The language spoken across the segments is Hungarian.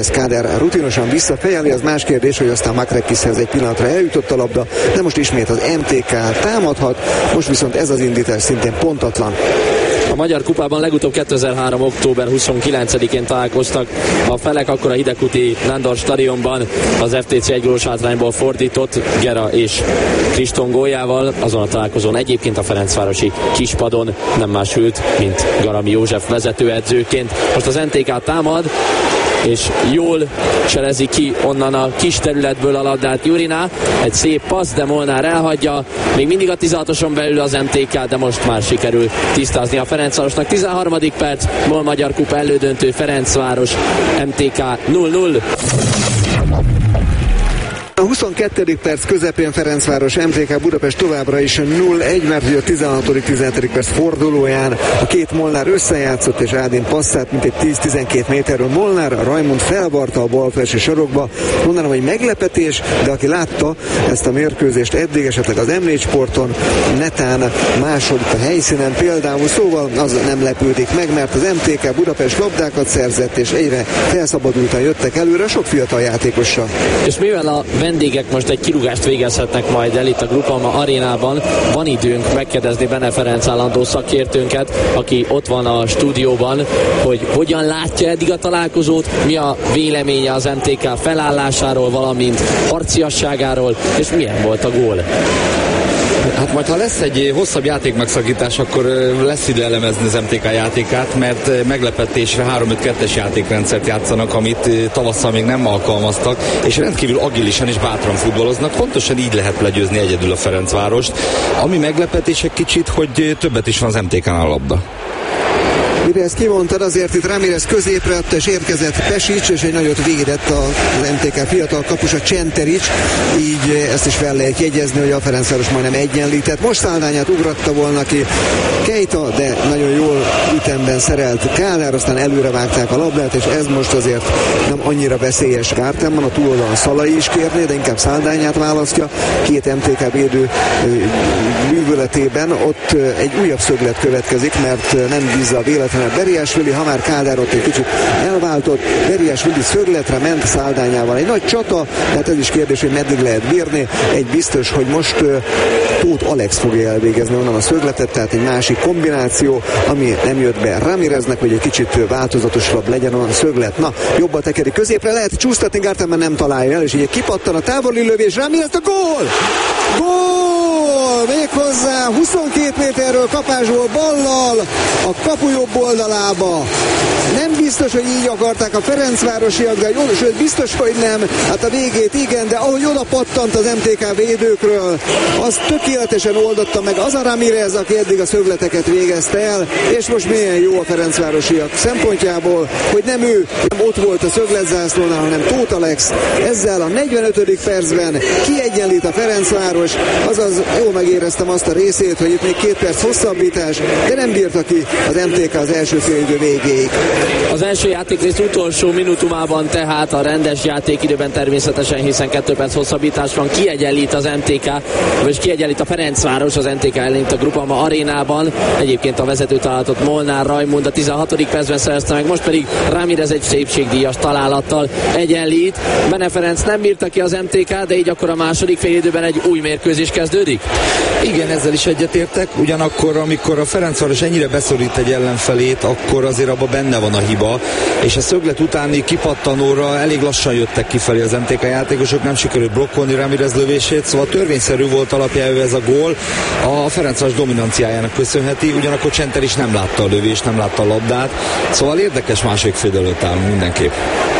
Káder rutinosan visszafejeli, az más kérdés, hogy aztán Makrekishez egy pillanatra eljutott a labda, de most ismét az MTK támadhat, most viszont ez az indítás szintén pontatlan. A Magyar Kupában legutóbb 2003. október 29-én találkoztak a felek, akkor a Hidegkuti Nándor stadionban az FTC egy gólós hátrányból fordított Gera és Kriston góljával. Azon a találkozón egyébként a ferencvárosi kispadon nem más ült, mint Garami József vezetőedzőként. Most az NTK támad, és jól cselezi ki onnan a kis területből a labdát Jurina. Egy szép passz, de Molnár elhagyja. Még mindig a 16-oson belül az MTK, de most már sikerül tisztázni a Ferencvárosnak. 13. perc, MOL Magyar Kupa elődöntő, Ferencváros MTK 0-0. A 22. perc közepén Ferencváros MTK Budapest továbbra is 0-1, mert a 16.-17. perc fordulóján a két Molnár összejátszott, és Ádén passzát mintegy 10-12 méterről Molnár, Rajmund felvarta a balfelső sarokba. Mondanám, hogy meglepetés, de aki látta ezt a mérkőzést eddig, esetleg az M4 Sporton, netán második a helyszínen például, szóval az nem lepődik meg, mert az MTK Budapest labdákat szerzett, és egyre felszabadultan jöttek előre sok fiatal játékossal. És mivel a vendégek most egy kirúgást végezhetnek majd el itt a Grupama arénában, van időnk megkérdezni Bene Ferenc állandó szakértőnket, aki ott van a stúdióban, hogy hogyan látja eddig a találkozót, mi a véleménye az MTK felállásáról, valamint harciasságáról, és milyen volt a gól. Hát majd ha lesz egy hosszabb játékmegszakítás, akkor lesz idő elemezni az MTK játékát, mert meglepetésre 3-5-2-es játékrendszert játszanak, amit tavasszal még nem alkalmaztak, és rendkívül agilisan és bátran futballoznak. Pontosan így lehet legyőzni egyedül a Ferencvárost. Ami meglepetés egy kicsit, hogy többet is van az MTK-nál a labda. Mire ezt kimondtad, azért itt Ramirez középre adta, és érkezett Pesics, és egy nagyot védett az MTK fiatal kapusa Csenterics, így ezt is fel lehet jegyezni, hogy a Ferencváros majdnem egyenlített. Most Száldányát ugratta volna ki Keita, de nagyon jól ütemben szerelt Kálár, aztán előre vágták a labdát, és ez most azért nem annyira veszélyes. Gártenman a túloldalon Szalai is kérné, de inkább Száldányát választja. Két MTK védő műveletében ott egy újabb szöglet következik, mert nem bízza a véletlen Beriásvili, ha már Kádár ott egy kicsit elváltott, Beriásvili szögletre ment Száldányával. Egy nagy csata, tehát ez is kérdés, hogy meddig lehet bírni. Egy biztos, hogy most Tóth Alex fogja elvégezni onnan a szögletet, tehát egy másik kombináció, ami nem jött be Ramireznek, hogy egy kicsit változatosabb legyen a szöglet. Na, jobban tekeri középre, lehet csúsztatni, Gártenman nem találja el, és így kipattan a távoli lövés, Ramirez a gól! Gól! Méghozzá 22 méterről kapásból ballal a kapu jobb oldalába. Nem biztos, hogy így akarták a ferencvárosiak, de sőt, biztos, hogy nem. Hát a végét igen, de ahogy oda pattant az MTK védőkről, az tökéletesen oldotta meg az a Ramirez, aki eddig a szögleteket végezte el, és most milyen jó a ferencvárosiak szempontjából, hogy nem ő nem ott volt a szögletzászlónál, hanem Tóth Alex. Ezzel a 45. percben kiegyenlít a Ferencváros, azaz jól megéreztem azt a részét, hogy itt még 2 perc hosszabbítás, de nem bírta ki az MTK az első félidő végéig. Az első játékrész utolsó minutumában, tehát a rendes játékidőben természetesen, hiszen 2 perc hosszabbítás van, kiegyenlít az MTK, vagy kiegyenlít a Ferencváros az MTK ellen a Grupama arénában. Egyébként a vezető találatot Molnár Rajmund a 16. percben szerezte meg, most pedig Ramirez egy szépségdíjas találattal egyenlít. Bene Ferenc nem bírta ki az MTK, de így akkor a második félidőben egy új mérkőzés kezdődik? Igen, ezzel is egyetértek, ugyanakkor amikor a Ferencváros ennyire beszorít egy ellenfelét, akkor azért abban benne van a hiba, és a szöglet utáni kipattanóra elég lassan jöttek kifelé az MTK játékosok, nem sikerült blokkolni Ramirez lövését, szóval törvényszerű volt alapjául ez a gól, a Ferencváros dominanciájának köszönheti, ugyanakkor Csenter is nem látta a lövést, nem látta a labdát, szóval érdekes második fél előtt állunk mindenképp.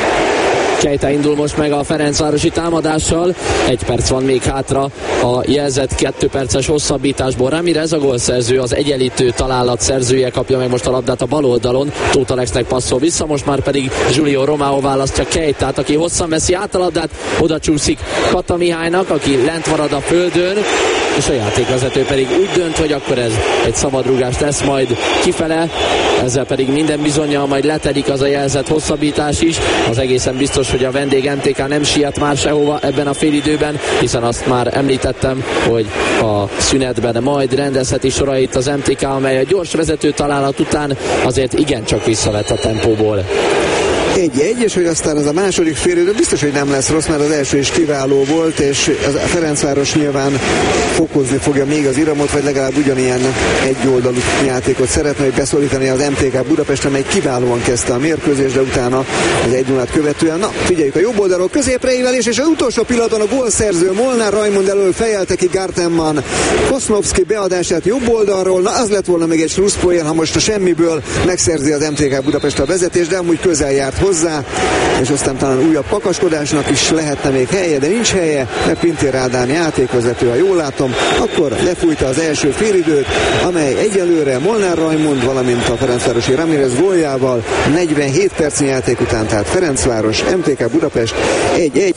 Keita indul most meg a ferencvárosi támadással, 1 perc van még hátra a jelzett 2 perces hosszabbításból. Ramirez a gólszerző, az egyenlítő találat szerzője, kapja meg most a labdát a bal oldalon, Tóth Alexnek passzol vissza, most már pedig Giulio Romao választja Keitát, aki hosszan veszi át a labdát, oda csúszik Kata Mihálynak, aki lent marad a földön, és a játékvezető pedig úgy dönt, hogy akkor ez egy szabadrúgás lesz majd kifele, ezzel pedig minden bizonnyal majd letelik az a jelzett hosszabbítás is. Az egészen biztos, hogy a vendég MTK nem siet már sehova ebben a félidőben, hiszen azt már említettem, hogy a szünetben majd rendezheti sorait az MTK, amely a gyors vezető találat után azért igencsak visszavett a tempóból. 1-1, és hogy aztán ez a második félidő biztos, hogy nem lesz rossz, mert az első is kiváló volt, és a Ferencváros nyilván fokozni fogja még az iramot, vagy legalább ugyanilyen egyoldalú játékot szeretne, hogy beszólítani az MTK Budapest, amely kiválóan kezdte a mérkőzést, de utána az 1-0-át követően. Na, figyeljük a jobb oldalról középre ívelés, és az utolsó pillanatban a gólszerző Molnár Rajmund elől fejelte ki Gartenmann Kosznovszki beadását jobb oldalról. Na, az lett volna még egy slusszpoén, ha most a semmiből megszerzi az MTK Budapest a vezetést, de amúgy közel járt hozzá, és aztán talán újabb pakaskodásnak is lehetne még helye, de nincs helye, mert Pintér Ádám játékvezető, ha jól látom, akkor lefújta az első félidőt, amely egyelőre Molnár Rajmund, valamint a ferencvárosi Ramirez góljával 47 percnyi játék után, tehát Ferencváros, MTK Budapest 1-1.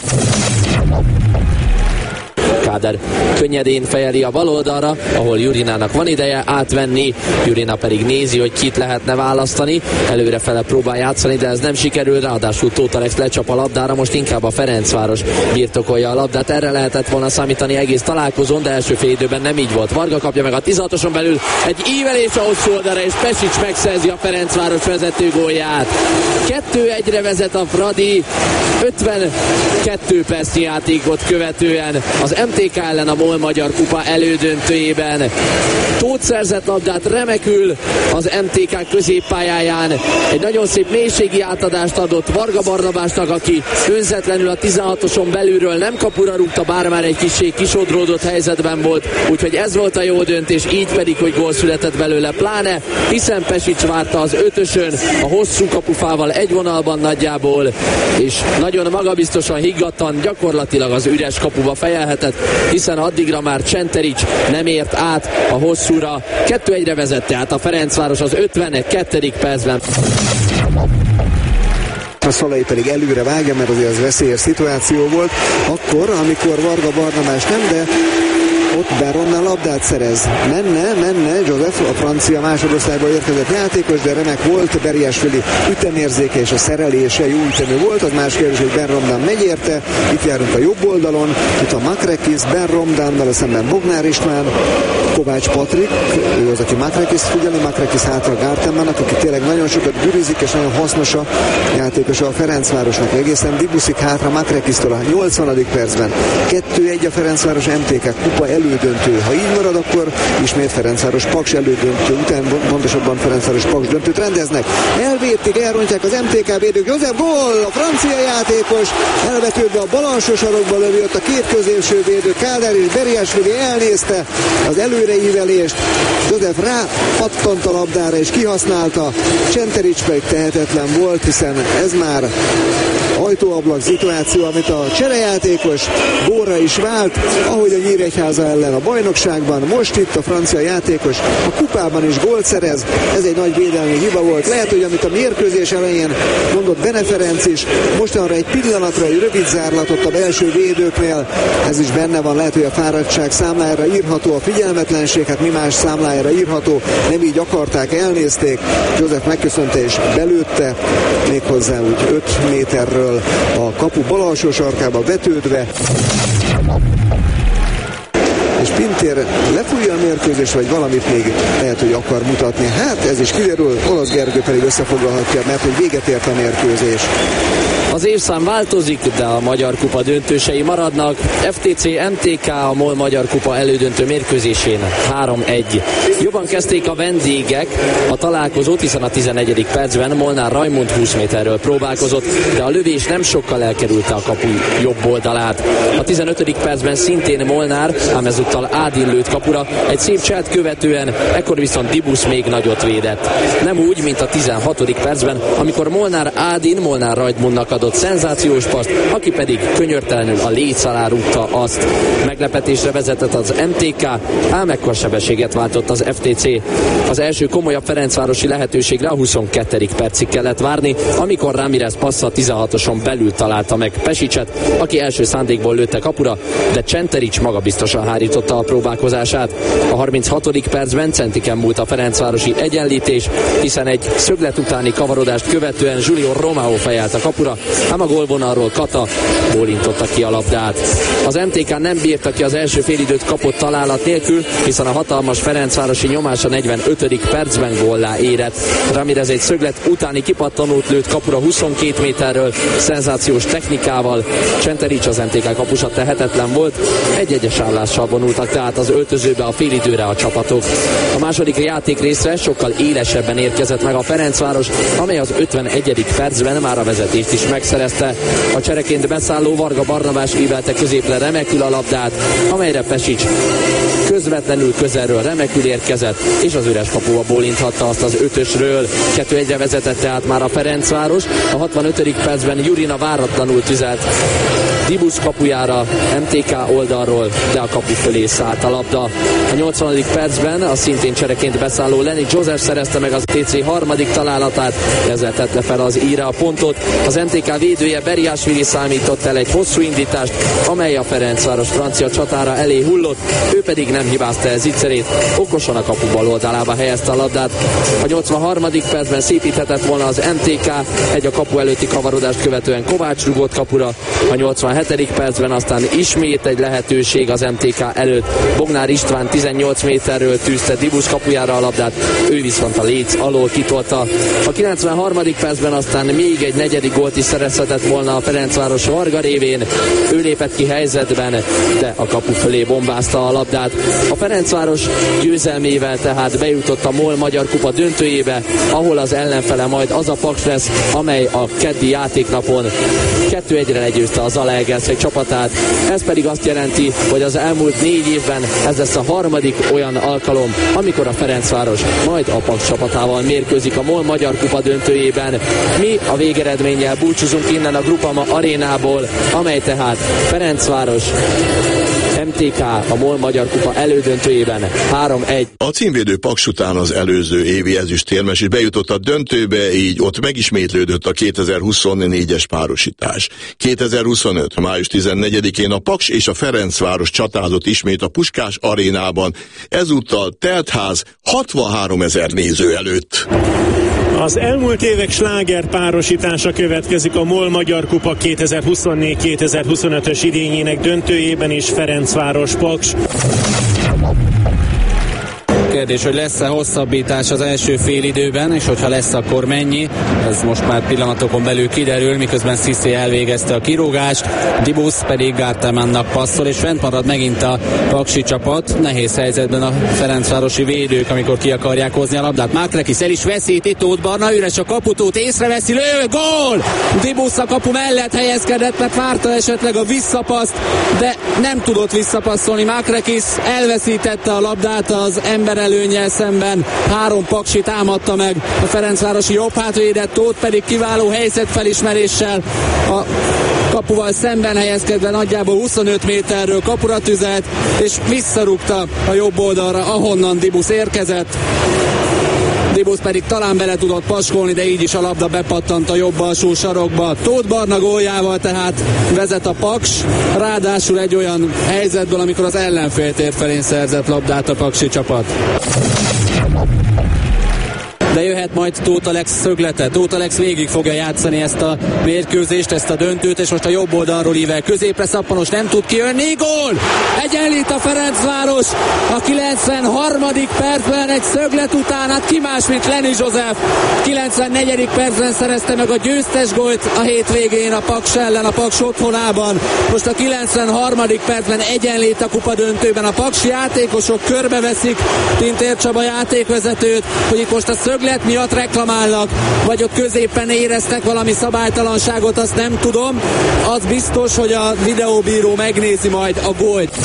Káder könnyedén fejeli a bal oldalra, ahol Jurinának van ideje átvenni, Jurina pedig nézi, hogy kit lehetne választani, előrefele próbál játszani, de ez nem sikerül, ráadásul Tóth Alex lecsap a labdára, most inkább a Ferencváros birtokolja a labdát, erre lehetett volna számítani egész találkozón, de első fél időben nem így volt. Varga kapja meg a 16-oson belül, egy ívelés a hosszú oldalra, és Pesics megszerzi a Ferencváros vezető gólját. 2-1-re vezet a Fradi, 52 percnyi játékot követően az MTK ellen a MOL Magyar Kupa elődöntőjében. Tóth szerzett labdát remekül az MTK középpályáján. Egy nagyon szép mélységi átadást adott Varga Barnabásnak, aki önzetlenül a 16-oson belülről nem kapura rúgta, bár már egy kissé kisodródott helyzetben volt. Úgyhogy ez volt a jó döntés, így pedig, hogy gól született belőle, pláne hiszen Pesics várta az ötösön, a hosszú kapufával egy vonalban nagyjából, és nagyon magabiztosan, higgadtan, gyakorlatilag az üres kapuba fejelhetett, hiszen addigra már Csenterics nem ért át a hosszúra. 2-1-re vezette át a Ferencváros az 52. percben. A Szalai pedig előre vágja, mert azért az veszélyes szituáció volt. Akkor, amikor Varga Barnabás nem, de ott Berronnál labdát szerez. Menne, Joseph, a francia másodosztályból érkezett játékos, de remek volt, Beriásvili ütemérzéke és a szerelése jó ütemű volt, az más kérdés, hogy Berronnál megy érte, itt járunk a jobb oldalon, itt a Makrekis, Berronnál szemben Bognár István, Kovács Patrik, ő az, aki Makrekis figyeli, Makrekis hátra Gartenmannak, aki tényleg nagyon sokat gürizik, és nagyon hasznos a játékos a Ferencvárosnak, egészen Dibuszik hátra Makrekisztől a 80. percben. 2-1 a Ferencváros MTK kupa elődöntő. Ha így marad, akkor ismét Ferencváros Paks elődöntő után, pontosabban Ferencváros Paks döntőt rendeznek. Elvétik, elrontják az MTK védők. József gól! A francia játékos elvetődve a bal alsó sarokba lövi, ott a két középső védő, Káder és Beriásvili elnézte az előreívelést. József rá pattant a labdára és kihasználta. Csenterics pedig tehetetlen volt, hiszen ez már ajtóablak szituáció, amit a cserejátékos gólra is vált, ahogy a Nyíregyháza ellen a bajnokságban, most itt a francia játékos a kupában is gólt szerez, ez egy nagy védelmi hiba volt. Lehet, hogy amit a mérkőzés elején mondott Bene Ferenc is, mostanra egy pillanatra egy rövid zárlatot a belső védőknél, ez is benne van, lehet, hogy a fáradtság számlájára írható, a figyelmetlenség, hát mi más számlájára írható, nem így akarták, elnézték, József megköszönte és belőtte, méghozzá úgy 5 méterről a kapu bal alsó sarkába vetődve. És Pintér lefújja a mérkőzés, vagy valamit még lehet, hogy akar mutatni. Hát ez is kiderül, Olasz Gergő pedig összefoglalhatja, mert hogy véget ért a mérkőzés. Az évszám változik, de a Magyar Kupa döntősei maradnak. FTC MTK a MOL Magyar Kupa elődöntő mérkőzésén 3-1. Jobban kezdték a vendégek a találkozót, hiszen a 11. percben Molnár Rajmund 20 méterről próbálkozott, de a lövés nem sokkal elkerülte a kapu jobb oldalát. A 15. percben szintén Molnár, ám ezúttal Ádin lőtt kapura, egy szép cselt követően, ekkor viszont Dibusz még nagyot védett. Nem úgy, mint a 16. percben, amikor Molnár Ádin Molnár Rajmundnak adott szenzációs paszt, aki pedig könyörtelenül a léc alá rúgta azt. Meglepetésre vezetett az MTK, ám ekkor sebességet váltott az FTC. Az első komolyabb ferencvárosi lehetőségre a 22. percig kellett várni, amikor Ramirez passza 16-oson belül találta meg Pesicset, aki első szándékból lőtte kapura, de Csenterics magabiztosan hárította a próbálkozását. A 36. percben centiken múlt a ferencvárosi egyenlítés, hiszen egy szöglet utáni kavarodást követően Julio Romao fejelt a kapura, ám a gólvonalról Kata bólintotta ki a labdát. Az MTK nem bírta ki az első félidőt kapott találat nélkül, hiszen a hatalmas ferencvárosi nyomás a 45. percben góllá érett. Ramirez egy szöglet utáni kipattanót lőtt kapura 22 méterről, szenzációs technikával. Csenterics, az MTK kapusa tehetetlen volt, egy-egyes állással vonultak tehát az öltözőbe a félidőre a csapatok. A második játék részre sokkal élesebben érkezett meg a Ferencváros, amely az 51. percben már a vezetést is megszerezte. A csereként beszálló Varga Barnabás ívelte középre remekül a labdát, amelyre Pesics közvetlenül közelről remekül érkezett, és az üres kapuba bólinthatta azt az ötösről. 2-1-re vezetett tehát már a Ferencváros. A 65. percben Jurina váratlanul tüzelt Dibusz kapujára MTK oldalról, de a kapu fölé szállt a labda. A 80. percben a szintén csereként beszálló Lenny Joseph szerezte meg az TC harmadik találatát, ezzel tette fel az íre a pontot. Az MTK védője Beriásvili számított el egy hosszú indítást, amely a Ferencváros francia csatára elé hullott, ő pedig nem hibázta el zicserét, okosan a kapu bal oldalába helyezte a labdát. A 83. percben szépíthetett volna az MTK, egy a kapu előtti kavarodást követően Kovács rugott kapura. A 87. percben aztán ismét egy lehetőség az MTK előtt. Bognár István 18 méterről tűzte Dibusz kapujára a labdát, ő viszont a léc alól kitolta. A 93. percben aztán még egy negyedik gólt is szerezhetett volna a Ferencváros Varga révén. Ő lépett ki helyzetben, de a kapu fölé bombázta a labdát. A Ferencváros győzelmével tehát bejutott a MOL Magyar Kupa döntőjébe, ahol az ellenfele majd az a Paks lesz, amely a keddi játéknapon 2-1-re legyőzte a Zalaegerszeg csapatát. Ez pedig azt jelenti, hogy az elmúlt 4 évben ez lesz a harmadik olyan alkalom, amikor a Ferencváros majd a Paks csapatával mérkőzik a MOL Magyar Kupa döntőjében. Mi a végeredménnyel búcsúzunk innen a Groupama arénából, amely tehát Ferencváros MTK a MOL Magyar Kupa elődöntőjében 3-1. A címvédő Paks után az előző évi ezüstérmes is bejutott a döntőbe, így ott megismétlődött a 2024-es párosítás. 2025. május 14-én a Paks és a Ferencváros csatázott ismét a Puskás arénában, ezúttal teltház 63 000 néző előtt. Az elmúlt évek sláger párosítása következik a MOL Magyar Kupa 2024-2025-ös idényének döntőjében is, Ferencváros Paks. Kérdés, hogy lesz-e hosszabbítás az első félidőben, és hogyha lesz, akkor mennyi? Ez most már pillanatokon belül kiderül, miközben Cissé elvégezte a kirúgást, Dibusz pedig Gartemannak passzol, és fent marad megint a paksi csapat. Nehéz helyzetben a ferencvárosi védők, amikor ki akarják hozni a labdát. Mákrekis el is veszíti, Tóth Barna, üres a kaputót, észreveszi, lő, gól! Dibusz a kapu mellett helyezkedett, mert várta esetleg a visszapaszt, de nem tudott visszapasszolni. Mákrekis elveszítette a labdát az ember előnnyel szemben. 3 paksi támadta meg a ferencvárosi jobb hátvédet, Tóth pedig kiváló helyzetfelismeréssel a kapuval szemben helyezkedve nagyjából 25 méterről kapura tüzelt, és visszarúgta a jobb oldalra, ahonnan Dibusz érkezett. Dibusz pedig talán bele tudott paskolni, de így is a labda bepattant a jobb alsó sarokba. Tóth Barna góljával tehát vezet a Paks, ráadásul egy olyan helyzetből, amikor az ellenfél tér felén szerzett labdát a paksi csapat. De jöhet majd Tóth Alex szöglete. Tóth Alex végig fogja játszani ezt a mérkőzést, ezt a döntőt, és most a jobb oldalról ível középre, Szappanos nem tud kijönni, gól! Egyenlít a Ferencváros a 93. percben egy szöglet után, hát ki más, mint Lenny Joseph. 94. percben szerezte meg a győztes gólt a hétvégén a Paks ellen, a Paks otthonában. Most a 93. percben egyenlít a kupa döntőben. A paksi játékosok körbeveszik Tintér Csaba játékvezetőt, hogy itt most a szöglet miatt reklamálnak, vagy ott középen éreztek valami szabálytalanságot, azt nem tudom. Az biztos, hogy a videóbíró megnézi majd a gólt.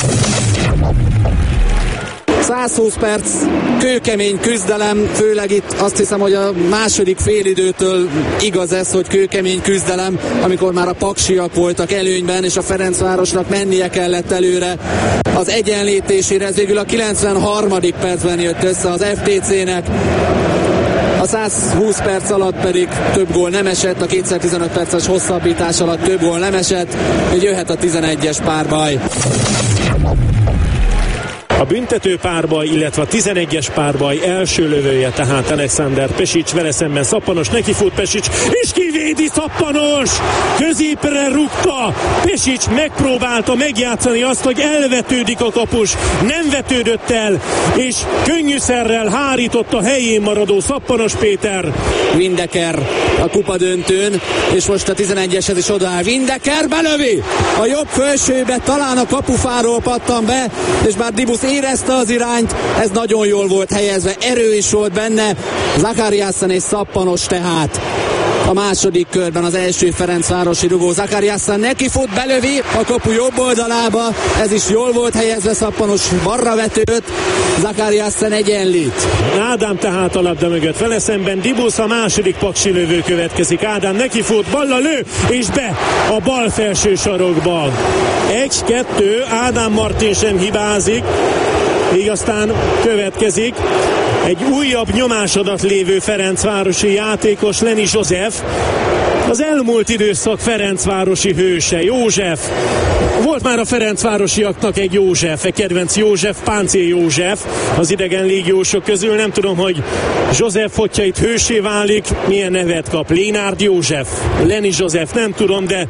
120 perc kőkemény küzdelem, főleg itt azt hiszem, hogy a második félidőtől igaz ez, hogy kőkemény küzdelem, amikor már a paksiak voltak előnyben, és a Ferencvárosnak mennie kellett előre az egyenlítésére. Ez végül a 93. percben jött össze az FTC-nek. A 120 perc alatt pedig több gól nem esett, a 215 perces hosszabbítás alatt több gól nem esett, hogy jöhet a 11-es párbaj. A büntető párbaj, illetve a 11-es párbaj első lövője tehát Alexander Pesic, vele szemben Szappanos, neki fut Pesic, és kivédi Szappanos! Középre rúgta! Pesic megpróbálta megjátszani azt, hogy elvetődik a kapus, nem vetődött el, és könnyűszerrel hárított a helyén maradó Szappanos Péter. Windecker a kupa döntőn, és most a 11-eshez is odaáll. Windecker belövi! A jobb felsőbe, talán a kapufáról pattan be, és bár Dibusz érezte az irányt, ez nagyon jól volt helyezve, erő is volt benne. Zakariassen és Szappanos tehát a második körben az első Ferencvárosi rugó. Zakariassen neki fut, belövi a kapu jobb oldalába, ez is jól volt helyezve, Szappanos balra vetődött, Zakariassen egyenlít. Ádám tehát a labda mögött, vele szemben Dibusz, a második paksi lövő következik. Ádám neki fut, balla lő, és be a bal felső sarokba. 1-2, Ádám Martin sem hibázik, így aztán következik egy újabb nyomásadat lévő ferencvárosi játékos, Lenny József, az elmúlt időszak ferencvárosi hőse, József. Volt már a ferencvárosiaknak egy József, egy kedvenc József, Páncél József az idegen légiósok közül. Nem tudom, hogy József, hogyha itt hősé válik, milyen nevet kap. Lénárd József, Lenny József, nem tudom, de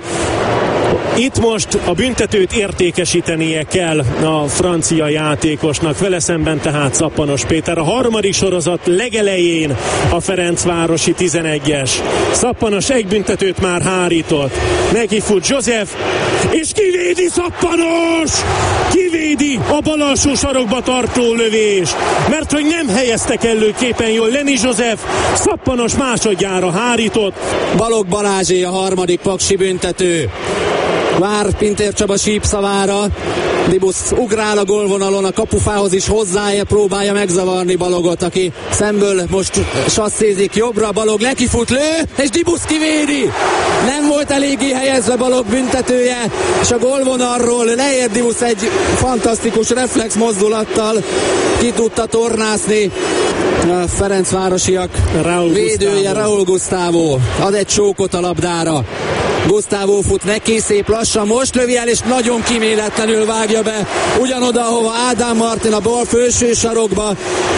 itt most a büntetőt értékesítenie kell a francia játékosnak, vele szemben tehát Szappanos Péter. A harmadik sorozat legelején a ferencvárosi 11-es. Szappanos egy büntetőt már hárított. Neki fut József, és kivédi Szappanos! Kivédi a bal alsó sarokba tartó lövést, mert hogy nem helyezte kellőképpen jól Lenny József, Szappanos másodjára hárított. Balogh Balázsé a harmadik paksi büntető. Vár Pintér Csaba sípszavára, Dibusz ugrál a gólvonalon, a kapufához is hozzáér, próbálja megzavarni Balogot, aki szemből most sasszézik jobbra, Balogh nekifut, lő, és Dibusz kivédi! Nem volt eléggé helyezve Balogh büntetője, és a gólvonalról leér Dibusz egy fantasztikus reflex mozdulattal, ki tudta tornászni a ferencvárosiak védője, Raúl Gustavo ad egy csókot a labdára. Gustavo fut neki, szép lassan most lövi el, és nagyon kíméletlenül vágja be ugyanoda, ahova Ádám Martin a bal felső sarokba.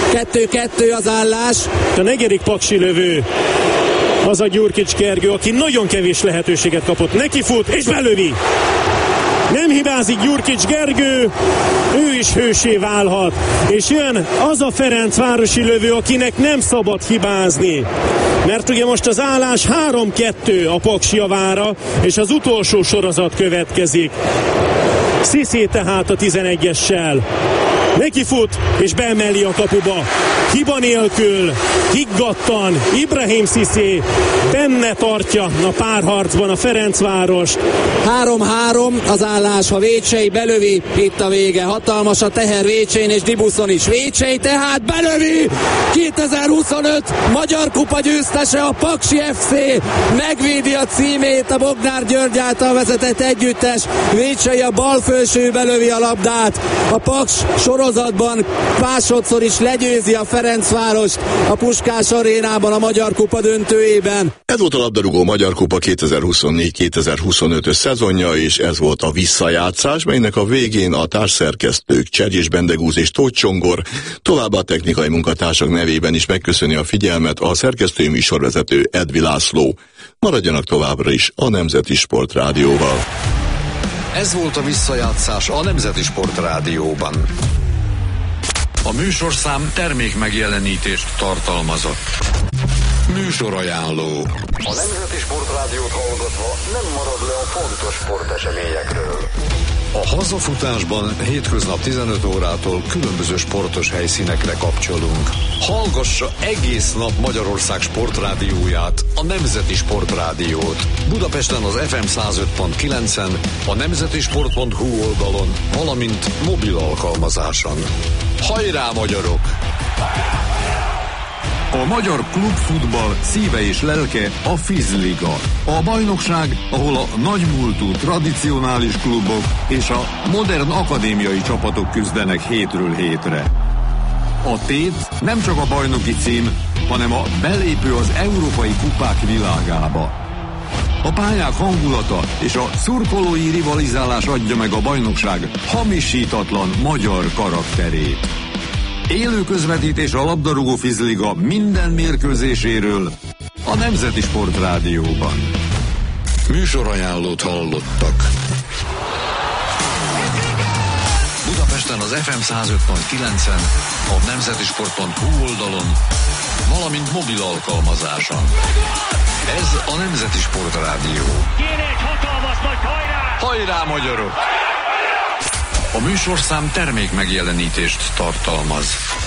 2-2 az állás. A negyedik paksi lövő az a Gyurkics Gergő, aki nagyon kevés lehetőséget kapott. Neki fut, és belövi. Nem hibázik Gyurkics Gergő, ő is hősé válhat. És jön az a ferencvárosi lövő, akinek nem szabad hibázni. Mert ugye most az állás 3-2 a Paks javára, és az utolsó sorozat következik. Cissé tehát a 11-essel. Neki fut, és beemeli a kapuba. Hiba nélkül, higgadtan, Ibrahim Cissé benne tartja a párharcban a Ferencvárost. 3-3 az állás, ha Vécsey belövi, itt a vége. Hatalmas a teher Vécseyn és Dibuszon is. Vécsey tehát belövi! 2025 Magyar Kupa győztese a Paksi FC. Megvédi a címét a Bognár György által vezetett együttes. Vécsey a bal felső belövi a labdát. A Paks sorozatban másodszor is legyőzi a Ferencvárost a Puskás arénában a Magyar Kupa döntőjében. Ez volt a labdarúgó Magyar Kupa 2024-2025-ös szezonja, és ez volt a visszajátszás, melynek a végén a társszerkesztők Cserjés Bendegúz és Tóth Csongor, továbbá a technikai munkatársak nevében is megköszöni a figyelmet a szerkesztői műsorvezető Edvi László. Maradjanak továbbra is a Nemzeti Sport Rádióval. Ez volt a visszajátszás a Nemzeti Sport Rádióban. A műsorszám termék megjelenítést tartalmazott. Műsorajánló. A Nemzeti Sport Rádiót hallgatva nem marad le a fontos sporteseményekről. A hazafutásban hétköznap 15 órától különböző sportos helyszínekre kapcsolunk. Hallgassa egész nap Magyarország sportrádióját, a Nemzeti Sport Rádiót. Budapesten az FM 105.9-en, a nemzetisport.hu oldalon, valamint mobil alkalmazáson. Hajrá, magyarok! A magyar klubfutball szíve és lelke a Fizliga. A bajnokság, ahol a nagymúltú tradicionális klubok és a modern akadémiai csapatok küzdenek hétről hétre. A tét nem csak a bajnoki cím, hanem a belépő az európai kupák világába. A pályák hangulata és a szurkolói rivalizálás adja meg a bajnokság hamisítatlan magyar karakterét. Élő közvetítés a labdarúgó fizliga minden mérkőzéséről a Nemzeti Sport Rádióban. Műsorajánlót hallottak. Budapesten az FM 105.9-en, a nemzetisport.hu oldalon, valamint mobil alkalmazáson. Ez a Nemzeti Sport Rádió. Kéne egy hatalmas nagy hajrá! Hajrá, magyarok! A műsorszám termék megjelenítést tartalmaz.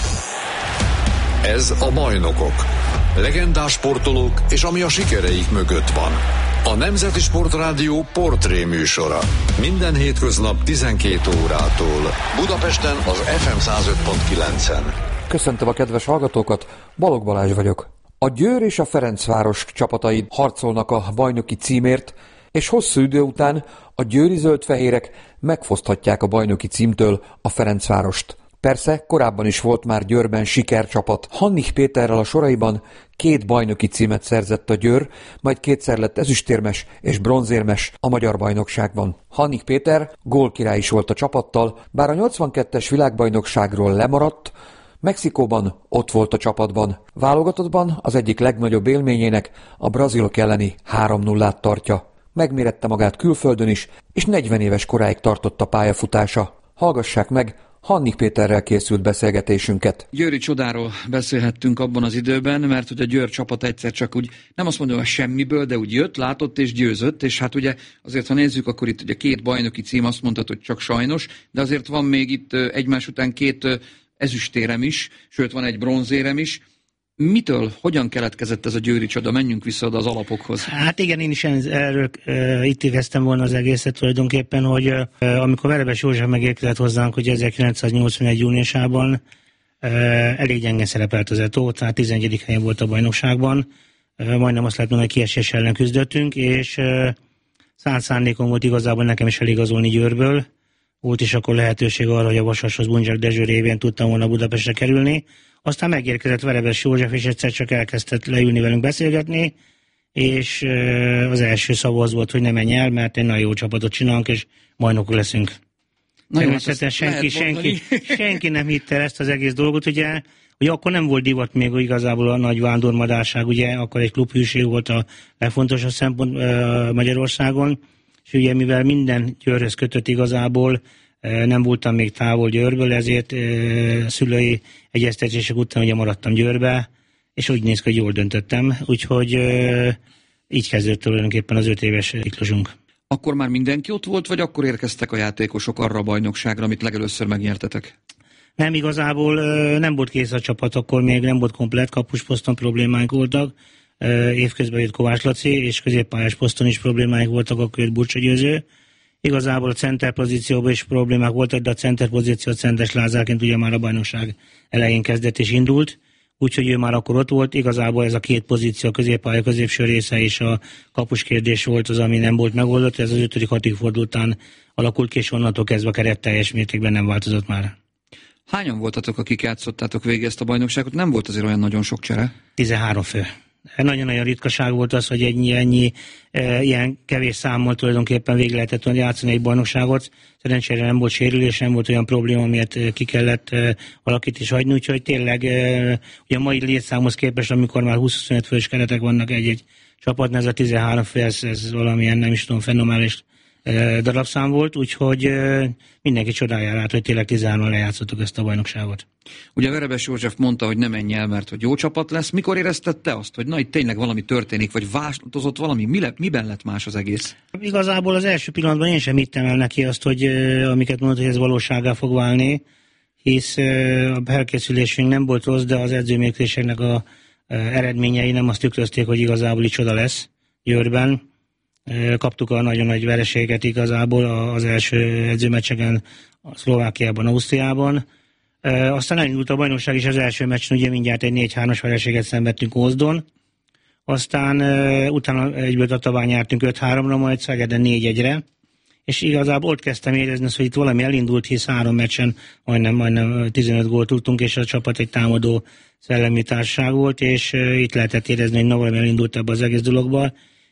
Ez a Bajnokok. Legendás sportolók és ami a sikereik mögött van. A Nemzeti Sport Rádió portré műsora. Minden hétköznap 12 órától. Budapesten az FM 105.9-en. Köszöntöm a kedves hallgatókat, Balogh Balázs vagyok. A Győr és a Ferencváros csapatai harcolnak a bajnoki címért, és hosszú idő után a győri zöldfehérek megfoszthatják a bajnoki címtől a Ferencvárost. Persze, korábban is volt már Győrben sikercsapat. Hannig Péterrel a soraiban 2 bajnoki címet szerzett a Győr, majd 2-szer lett ezüstérmes és bronzérmes a magyar bajnokságban. Hannig Péter gólkirály is volt a csapattal, bár a 82-es világbajnokságról lemaradt, Mexikóban ott volt a csapatban. Válogatottban az egyik legnagyobb élményének a brazilok elleni 3-0-át tartja. Megmérette magát külföldön is, és 40 éves koráig tartott a pályafutása. Hallgassák meg Hannig Péterrel készült beszélgetésünket. Győri csodáról beszélhettünk abban az időben, mert hogy a Győr csapat egyszer csak úgy, nem azt mondom, hogy semmiből, de úgy jött, látott és győzött, és hát ugye azért, ha nézzük, akkor itt ugye 2 bajnoki cím, azt mondtad, hogy csak sajnos, de azért van még itt egymás után 2 ezüstérem is, sőt van egy bronzérem is. Mitől, hogyan keletkezett ez a győri csoda? Menjünk vissza oda az alapokhoz. Hát igen, én is erről itt éreztem volna az egészet tulajdonképpen, hogy amikor Verebes József megérkezett hozzánk, hogy 1981. júniusában elég gyengen szerepelt az Eto, tehát 11. helyen volt a bajnokságban, majdnem azt lehet mondani, hogy kiesés ellen küzdöttünk, és szánt szándékom volt igazából nekem is eligazolni Győrből. Volt is akkor lehetőség arra, hogy a Vasashoz Bundzsák Dezső révén tudtam volna Budapestre kerülni. Aztán megérkezett Verebes József, és egyszer csak elkezdett leülni velünk beszélgetni, és az első szava az volt, hogy ne menj el, mert egy nagyon jó csapatot csinálunk, és bajnokok leszünk. Természetesen senki nem hitte ezt az egész dolgot, ugye akkor nem volt divat még igazából a nagy vándormadárság, ugye akkor egy klubhűség volt a legfontosabb szempont Magyarországon, és ugye mivel minden Győrhöz kötött igazából, nem voltam még távol Győrből, ezért szülői egyeztetések után ugye maradtam Győrbe, és úgy néz ki, hogy jól döntöttem, úgyhogy így kezdődött tulajdonképpen az 5 éves ciklusunk. Akkor már mindenki ott volt, vagy akkor érkeztek a játékosok arra a bajnokságra, amit legelőször megnyertetek? Nem, igazából nem volt kész a csapat, akkor még nem volt komplett, kapusposzton problémáink voltak, évközben jött Kovács Laci, és középpályás poszton is problémáink voltak, akkor jött Burcsa Győző. Igazából a center pozícióban is problémák voltak, de a center pozíció Szentes Lázárként ugye már a bajnokság elején kezdett és indult, úgyhogy ő már akkor ott volt. Igazából ez a 2 pozíció, a középpálya középső része és a kapus kérdés volt az, ami nem volt megoldott. Ez az 5.-6. forduló után alakult ki, és onnantól kezdve a keret teljes mértékben nem változott már. Hányan voltatok, akik játszottátok végig ezt a bajnokságot? Nem volt azért olyan nagyon sok csere? 13 fő. Nagyon-nagyon ritkaság volt az, hogy ennyi ilyen kevés számmal tulajdonképpen végig lehetett játszani egy bajnokságot. Szerencsére nem volt sérülés, nem volt olyan probléma, miért ki kellett valakit is hagyni, úgyhogy tényleg ugye a mai létszámhoz képest, amikor már 20-25 fős keretek vannak egy-egy csapatnál, ez a 13 fő, ez valamilyen, nem is tudom, fenomenális darabszám volt, úgyhogy mindenki csodálja át, hogy tényleg 13-an lejátszottuk ezt a bajnokságot. Ugye Verebes József mondta, hogy ne menj el, mert hogy jó csapat lesz. Mikor érezted te azt, hogy na itt tényleg valami történik, vagy változott valami? Miben lett más az egész? Igazából az első pillanatban én sem hittem el neki azt, hogy amiket mondott, hogy ez valósággá fog válni, hisz a felkészülésünk nem volt rossz, de az edzőmérkőzéseknek a eredményei nem azt tükrözték, hogy igazából így csoda lesz Győrben. Kaptuk a nagyon nagy vereséget igazából az első edzőmeccseken, a Szlovákiában, Ausztriában. Aztán elindult a bajnokság is az első meccsen, ugye mindjárt egy 4-3-as vereséget szenvedtünk Ózdon. Aztán utána egyből Tatabán nyertünk 5-3-ra, majd Szegeden 4-1-re. És igazából ott kezdtem érezni, hogy itt valami elindult, hisz 3 meccsen majdnem 15 gólt tudtunk, és a csapat egy támadó szellemi társaság volt, és itt lehetett érezni, hogy valami elindult ebbe az egész dologba.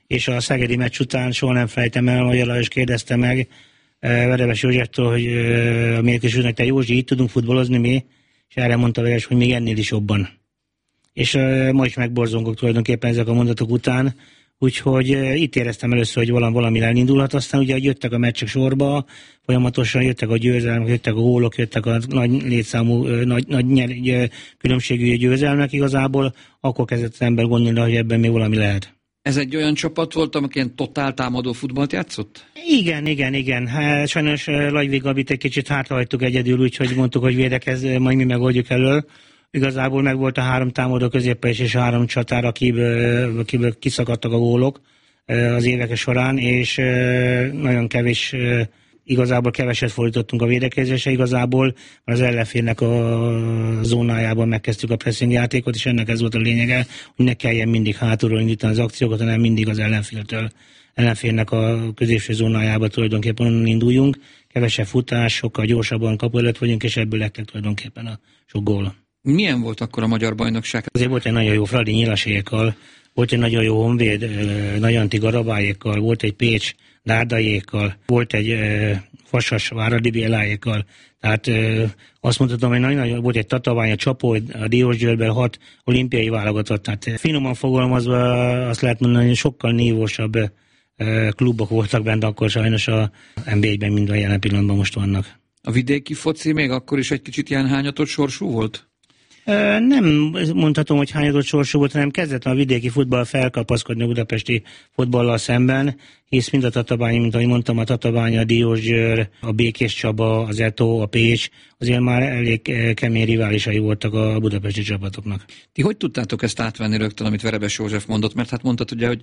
és a szegedi meccs után soha nem felejtem el, Magyar Lajos kérdezte meg Verebes Józseftől, hogy a mérkőzésnek, te Józsi, itt tudunk futballozni mi? És erre mondta Verebes, hogy még ennél is jobban. És ma is megborzongok tulajdonképpen ezek a mondatok után, úgyhogy itt éreztem először, hogy valami elindulhat, aztán ugye jöttek a meccsek sorba, folyamatosan jöttek a győzelmek, jöttek a gólok, jöttek a nagy létszámú, nagy különbségű győzelmek igazából, akkor kezdett az ember gondolni, hogy ebben még valami lehet. Ez egy olyan csapat volt, amelyik ilyen totál támadó futballt játszott? Igen. Hát, sajnos Lajvég Gabit egy kicsit hátrahagytuk egyedül, úgyhogy mondtuk, hogy védekezz, majd mi megoldjuk elől. Igazából meg volt a 3 támadó középpes és a 3 csatár, akiből kiszakadtak a gólok az évek során, és nagyon kevés, igazából keveset fordítottunk a védekezésre, igazából az ellenfélnek a zónájában megkezdtük a pressing játékot, és ennek ez volt a lényege, hogy ne kelljen mindig hátulról indítani az akciókat, hanem mindig az ellenfélnek a középső zónájába tulajdonképpen onnan induljunk. Kevesebb futás, sokkal gyorsabban kapu előtt vagyunk, és ebből lettek tulajdonképpen a sok gól. Milyen volt akkor a magyar bajnokság? Azért volt egy nagyon jó Fradi Nyilasékkal, volt egy nagyon jó Honvéd Nagyanti Garabájékkal, volt egy Pécs Dárdaiékkal, volt egy Vasas Váradi Bélájékkal. Tehát azt mondhatom, hogy nagyon volt egy Tatabány, a Csapó, a Diósgyőrben 6 olimpiai válogatott. Tehát finoman fogalmazva azt lehet mondani, hogy sokkal nívósabb klubok voltak bent akkor sajnos a NB1-ben, mint a jelen pillanatban most vannak. A vidéki foci még akkor is egy kicsit ilyen hányatott sorsú volt? Nem mondhatom, hogy hányatott sorsú volt, hanem kezdett a vidéki futball felkapaszkodni a budapesti futballal szemben, hisz mind a Tatabány, mint ahogy mondtam, a Tatabány, a Diósgyőr, a Békés Csaba, az Eto, a Pécs, azért már elég kemény riválisai voltak a budapesti csapatoknak. Ti hogy tudtátok ezt átvenni rögtön, amit Verebes József mondott? Mert hát mondtad ugye, hogy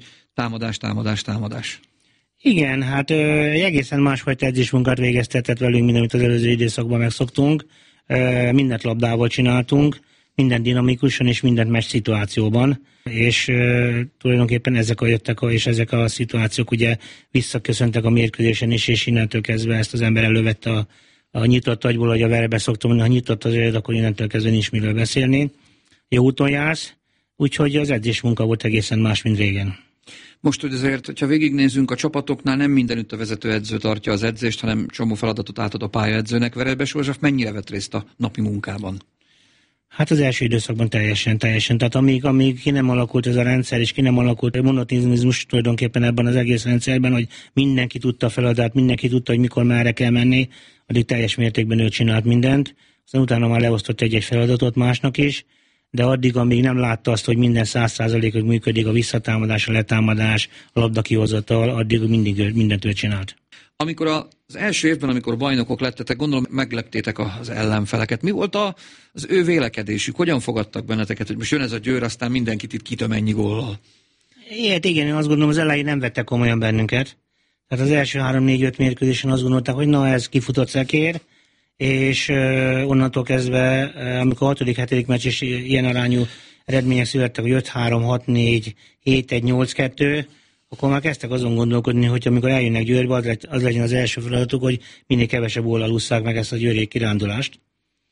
támadás. Igen, hát egy egészen másfajta edzésmunkát végeztetett velünk, mint amit az előző időszakban megszoktunk. Mindent labdával csináltunk, minden dinamikusan és mindent meccs szituációban, és tulajdonképpen ezek a szituációk ugye visszaköszöntek a mérkőzésen is, és innentől kezdve ezt az ember elővette a nyitott agyból, hogy a Verebe szoktam mondani, ha nyitott az agyad, akkor innentől kezdve nincs miről beszélni. Jó úton jársz, úgyhogy az edzésmunka volt egészen más, mint régen. Most, hogy azért, hogyha végignézünk a csapatoknál, nem mindenütt a vezetőedző tartja az edzést, hanem csomó feladatot átad a pályaedzőnek. Verebes József mennyire vett részt a napi munkában? Hát az első időszakban teljesen. Tehát amíg ki nem alakult ez a rendszer, és ki nem alakult monotonizmus tulajdonképpen ebben az egész rendszerben, hogy mindenki tudta a feladatát, mindenki tudta, hogy mikor merre kell menni, addig teljes mértékben ő csinált mindent. Aztán utána már leosztott egy feladatot másnak is, de addig, amíg nem látta azt, hogy minden 100%-ig működik a visszatámadás, a letámadás, a labda kihozatal, addig mindent ő csinált. Amikor az első évben, amikor bajnokok lettetek, gondolom megleptétek az ellenfeleket. Mi volt az ő vélekedésük? Hogyan fogadtak benneteket, hogy most jön ez a Győr, aztán mindenkit itt kitöm ennyi góllal? Igen, én azt gondolom, az elején nem vettek komolyan bennünket. Tehát az első 3-4-5 mérkőzésen azt gondolták, hogy na, ez kifutott szekér, és onnantól kezdve, amikor a 6.-7. meccs is ilyen arányú eredmények születtek, hogy 5-3, 6-4, 7-1, 8-2, akkor már kezdtek azon gondolkodni, hogy amikor eljönnek Győrbe, az legyen az első feladatuk, hogy minél kevesebb góllal ússzák meg ezt a győri kirándulást.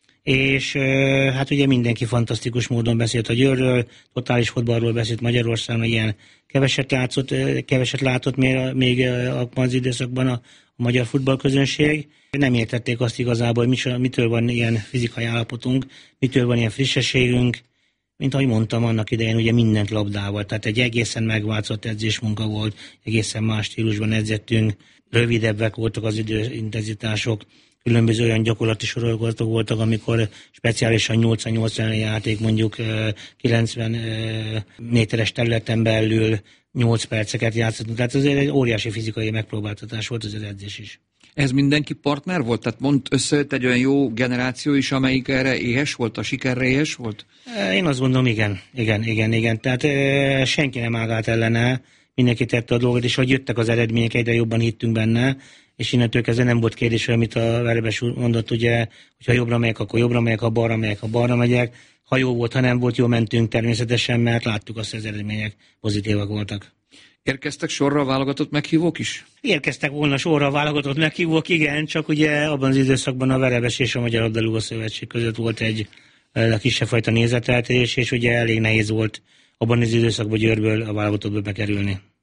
És hát ugye mindenki fantasztikus módon beszélt a Győrről, totális fotballról beszélt Magyarországon, ilyen keveset látott még abban az időszakban a magyar futballközönség. Nem értették azt igazából, hogy mitől van ilyen fizikai állapotunk, mitől van ilyen frissességünk. Mint ahogy mondtam, annak idején ugye mindent labdával, tehát egy egészen megváltozott edzésmunka volt, egészen más stílusban edzettünk, rövidebbek voltak az időintenzitások, különböző olyan gyakorlati sorozatok voltak, amikor speciálisan 80-80 játék, mondjuk 90 méteres területen belül 8 perceket játszottunk, tehát azért egy óriási fizikai megpróbáltatás volt az edzés is. Ez mindenki partner volt? Tehát összejött egy olyan jó generáció is, amelyik erre éhes volt, a sikerre éhes volt? Én azt gondolom, igen. Tehát senki nem ágált ellene, mindenki tette a dolgot, és hogy jöttek az eredmények, egyre jobban hittünk benne, és innentől kezdve nem volt kérdés, amit a Verebes úr mondott, ugye, hogyha jobbra megyek, akkor jobbra megyek, ha balra megyek, ha balra megyek. Ha jó volt, ha nem volt jó, mentünk természetesen, mert láttuk azt, hogy az eredmények pozitívak voltak. Érkeztek sorra a válogatott meghívók is? Érkeztek volna sorra a válogatott meghívók, igen, csak ugye abban az időszakban a Verebes és a Magyar Labdarúgó Szövetség között volt egy kisebb fajta nézeteltérés, és ugye elég nehéz volt abban az időszakban Győrből a válogatottba bekerülni.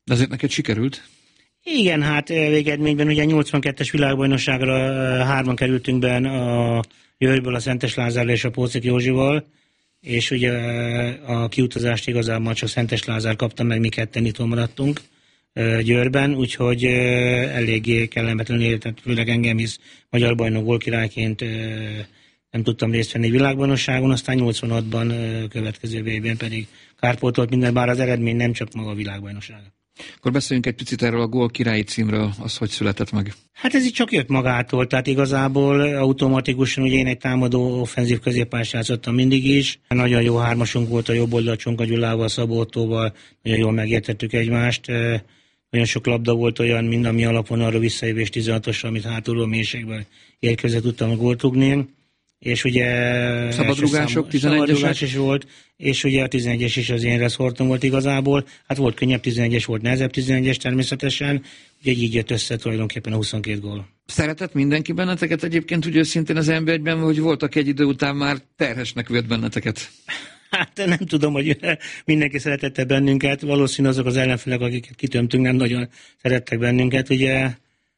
De azért neked sikerült? Igen, hát végeredményben ugye 82-es világbajnokságra 3-an kerültünk be a Győrből, a Szentes Lázárral és a Póczék Józsival, és ugye a kiutazást igazából csak Szentes Lázár kapta meg, mi ketten itthon maradtunk Győrben, úgyhogy eléggé kellemetlen életet, főleg engem is magyar bajnok gólkirályként nem tudtam részt venni világbajnokságon, aztán 86-ban következő VB-n pedig kárpótolt minden, bár az eredmény nem csak maga a világbajnokság. Akkor beszéljünk egy picit erről a gól királyi címről, az hogy született meg? Hát ez így csak jött magától, tehát igazából automatikusan ugye én egy támadó offenzív középpályás játszottam mindig is. Nagyon jó hármasunk volt a jobb oldal Csonka Gyulával, Szabó Ottóval, nagyon jól megértettük egymást. Nagyon sok labda volt olyan, mind ami alapvonalra visszajövés 16-osra, amit hátulról mélységből érkezve tudtam gólt rúgni. És ugye szabadrugások, 11-esek is volt, és ugye a 11-es is az én reszortom volt igazából. Hát volt könnyebb 11-es, volt nehezebb 11-es természetesen, ugye így jött össze tulajdonképpen a 22 gól. Szeretett mindenki benneteket egyébként, úgy őszintén az NB1-ben, hogy voltak egy idő után már terhesnek vett benneteket? Hát nem tudom, hogy mindenki szeretette bennünket, valószínűleg azok az ellenfelek, akiket kitömtünk, nem nagyon szerettek bennünket. Ugye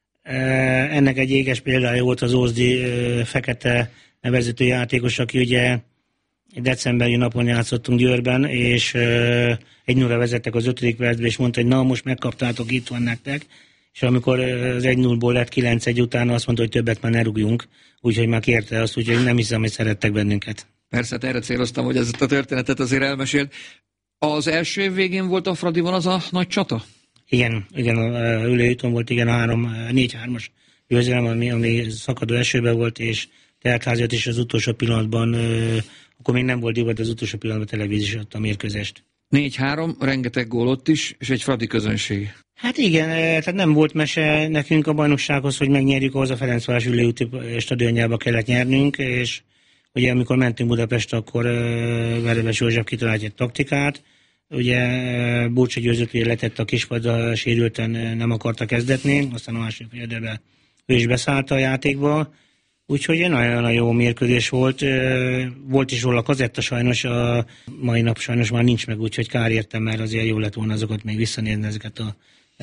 ennek egy éges példája volt az Ózdi Fekete nevezető játékos, aki ugye decemberi napon játszottunk Győrben, és 1-0-ra vezettek az 5. percben, és mondta, hogy na, most megkaptátok, itt van nektek. És amikor az 1-0-ból lett 9-1 utána, azt mondta, hogy többet már ne rúgjunk, úgyhogy már kérte azt, úgyhogy nem hiszem, hogy szerettek bennünket. Persze, erre céloztam, hogy ezt a történetet azért elmesélt. Az első év végén volt a Fradiban az a nagy csata? Igen, a ülőjúton volt, igen, a 4-3-as győzelem, ami szakadó esőben volt, és Teltháziat is az utolsó pillanatban, akkor még nem volt divat, az utolsó pillanatban televíziós adta a mérkőzést. 4-3, rengeteg gól ott is, és egy fradi közönség. Hát igen, tehát nem volt mese nekünk a bajnoksághoz, hogy megnyerjük, ahhoz a Ferencváros ülőúti stadionjába kellett nyernünk, és ugye amikor mentünk Budapestre, akkor Verebes József kitalált egy taktikát, ugye Burcsa Győzött ugye letett a kispadra, sérülten nem akarta kezdetni, aztán a második félidőben ő is beszállt a játékba. Úgyhogy egy nagyon jó mérkőzés volt. Volt is róla kazetta, sajnos a mai nap sajnos már nincs meg, úgyhogy kár értem, mert azért jó lett volna azokat még visszanézni, ezeket a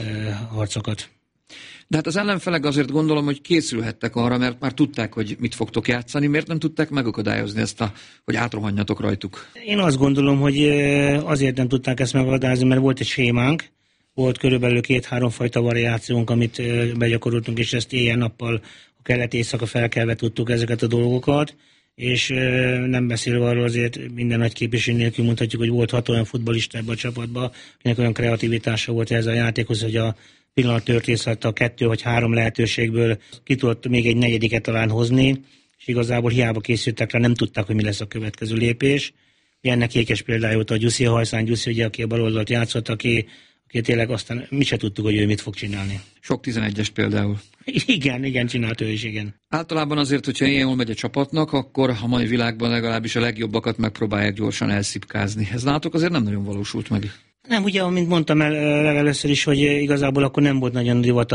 harcokat. De hát az ellenfelek azért gondolom, hogy készülhettek arra, mert már tudták, hogy mit fogtok játszani. Miért nem tudták megakadályozni ezt, hogy átrohanjatok rajtuk? Én azt gondolom, hogy azért nem tudták ezt megakadályozni, mert volt egy sémánk, volt körülbelül 2-3 fajta variációnk, amit begyakoroltunk, és ezt éjjel-nappal a kelet-éjszaka felkelve tudtuk ezeket a dolgokat, és nem beszélve arról azért minden nagy képviselő nélkül mondhatjuk, hogy volt 6 olyan futballista ebben a csapatban, akinek olyan kreativitása volt ez a játékhoz, hogy a pillanat történet alatt a 2 vagy 3 lehetőségből ki tudott még egy negyediket talán hozni, és igazából hiába készültek rá, nem tudták, hogy mi lesz a következő lépés. Ennek ékes példája volt a Gyuszi, a Hajszán Gyuszi, ugye, aki a bal oldalt játszott, aki tényleg aztán mi se tudtuk, hogy ő mit fog csinálni. Sok 11-es például. Igen, csinált ő is, igen. Általában azért, hogyha ilyen jól megy a csapatnak, akkor a mai világban legalábbis a legjobbakat megpróbálják gyorsan elszipkázni. Ez nálatok azért nem nagyon valósult meg. Nem, ugye, amint mondtam el legelőször is, hogy igazából akkor nem volt nagyon divat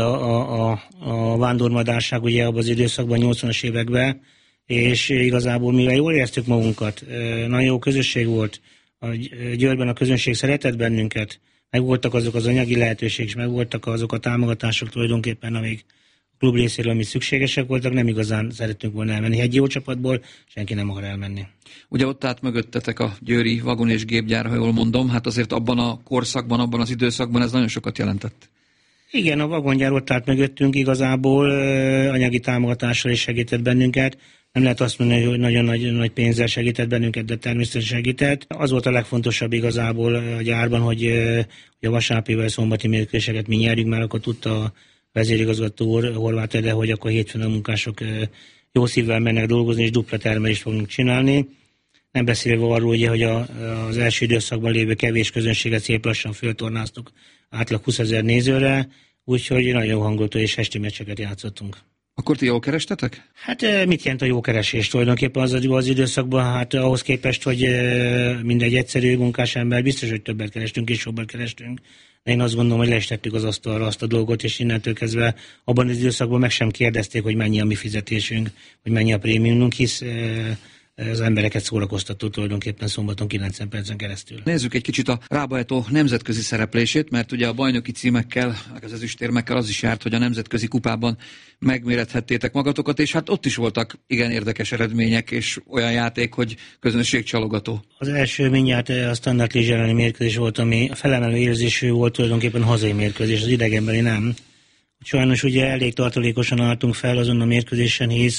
a vándormadárság ugye abban az időszakban, 80-as években, és igazából mivel jól éreztük magunkat, nagyon jó közösség volt, a Győrben a közönség szeretett bennünket, meg voltak azok az anyagi lehetőségek, és meg voltak azok a támogatások tulajdonképpen, amik a klub részéről, amit szükségesek voltak, nem igazán szerettünk volna elmenni. Egy jó csapatból senki nem akar elmenni. Ugye ott állt mögöttetek a győri vagon és gépgyár, ha jól mondom, hát azért abban a korszakban, abban az időszakban ez nagyon sokat jelentett. Igen, a vagongyár ott állt mögöttünk igazából, anyagi támogatással is segített bennünket. Nem lehet azt mondani, hogy nagyon nagy pénzzel segített bennünket, de természetesen segített. Az volt a legfontosabb igazából a gyárban, hogy a vasárnapi szombati mérkőzéseket mi nyerjünk, mert akkor tudta a vezérigazgató Horváth Ede, hogy akkor hétfőn a munkások jó szívvel mennek dolgozni, és dupla termelést fogunk csinálni. Nem beszélve arról, ugye, hogy az első időszakban lévő kevés közönséget szép lassan föltornáztuk átlag 20 000 nézőre, úgyhogy nagyon jó hangulatú és esti meccseket játszottunk. Akkor ti jól kerestetek? Hát mit jelent a jó keresés tulajdonképpen az időszakban? Hát ahhoz képest, hogy mindegy egyszerű munkás ember, biztos, hogy többet kerestünk és jobban kerestünk. De én azt gondolom, hogy le is tettük az asztalra azt a dolgot, és innentől kezdve abban az időszakban meg sem kérdezték, hogy mennyi a mi fizetésünk, hogy mennyi a prémiumunk, hisz az embereket szórakoztató tulajdonképpen szombaton 90 percen keresztül. Nézzük egy kicsit a Rába Eto nemzetközi szereplését, mert ugye a bajnoki címekkel, az ezüstérmekkel az is járt, hogy a nemzetközi kupában megmérethettétek magatokat, és hát ott is voltak igen érdekes eredmények, és olyan játék, hogy közönségcsalogató. Az első mindjárt a Standard Liège elleni mérkőzés volt, ami felemelő érzésű volt, tulajdonképpen hazai mérkőzés, az idegenbeli nem. Sajnos ugye elég tartalékosan álltunk fel azon a mérkőzésen, hisz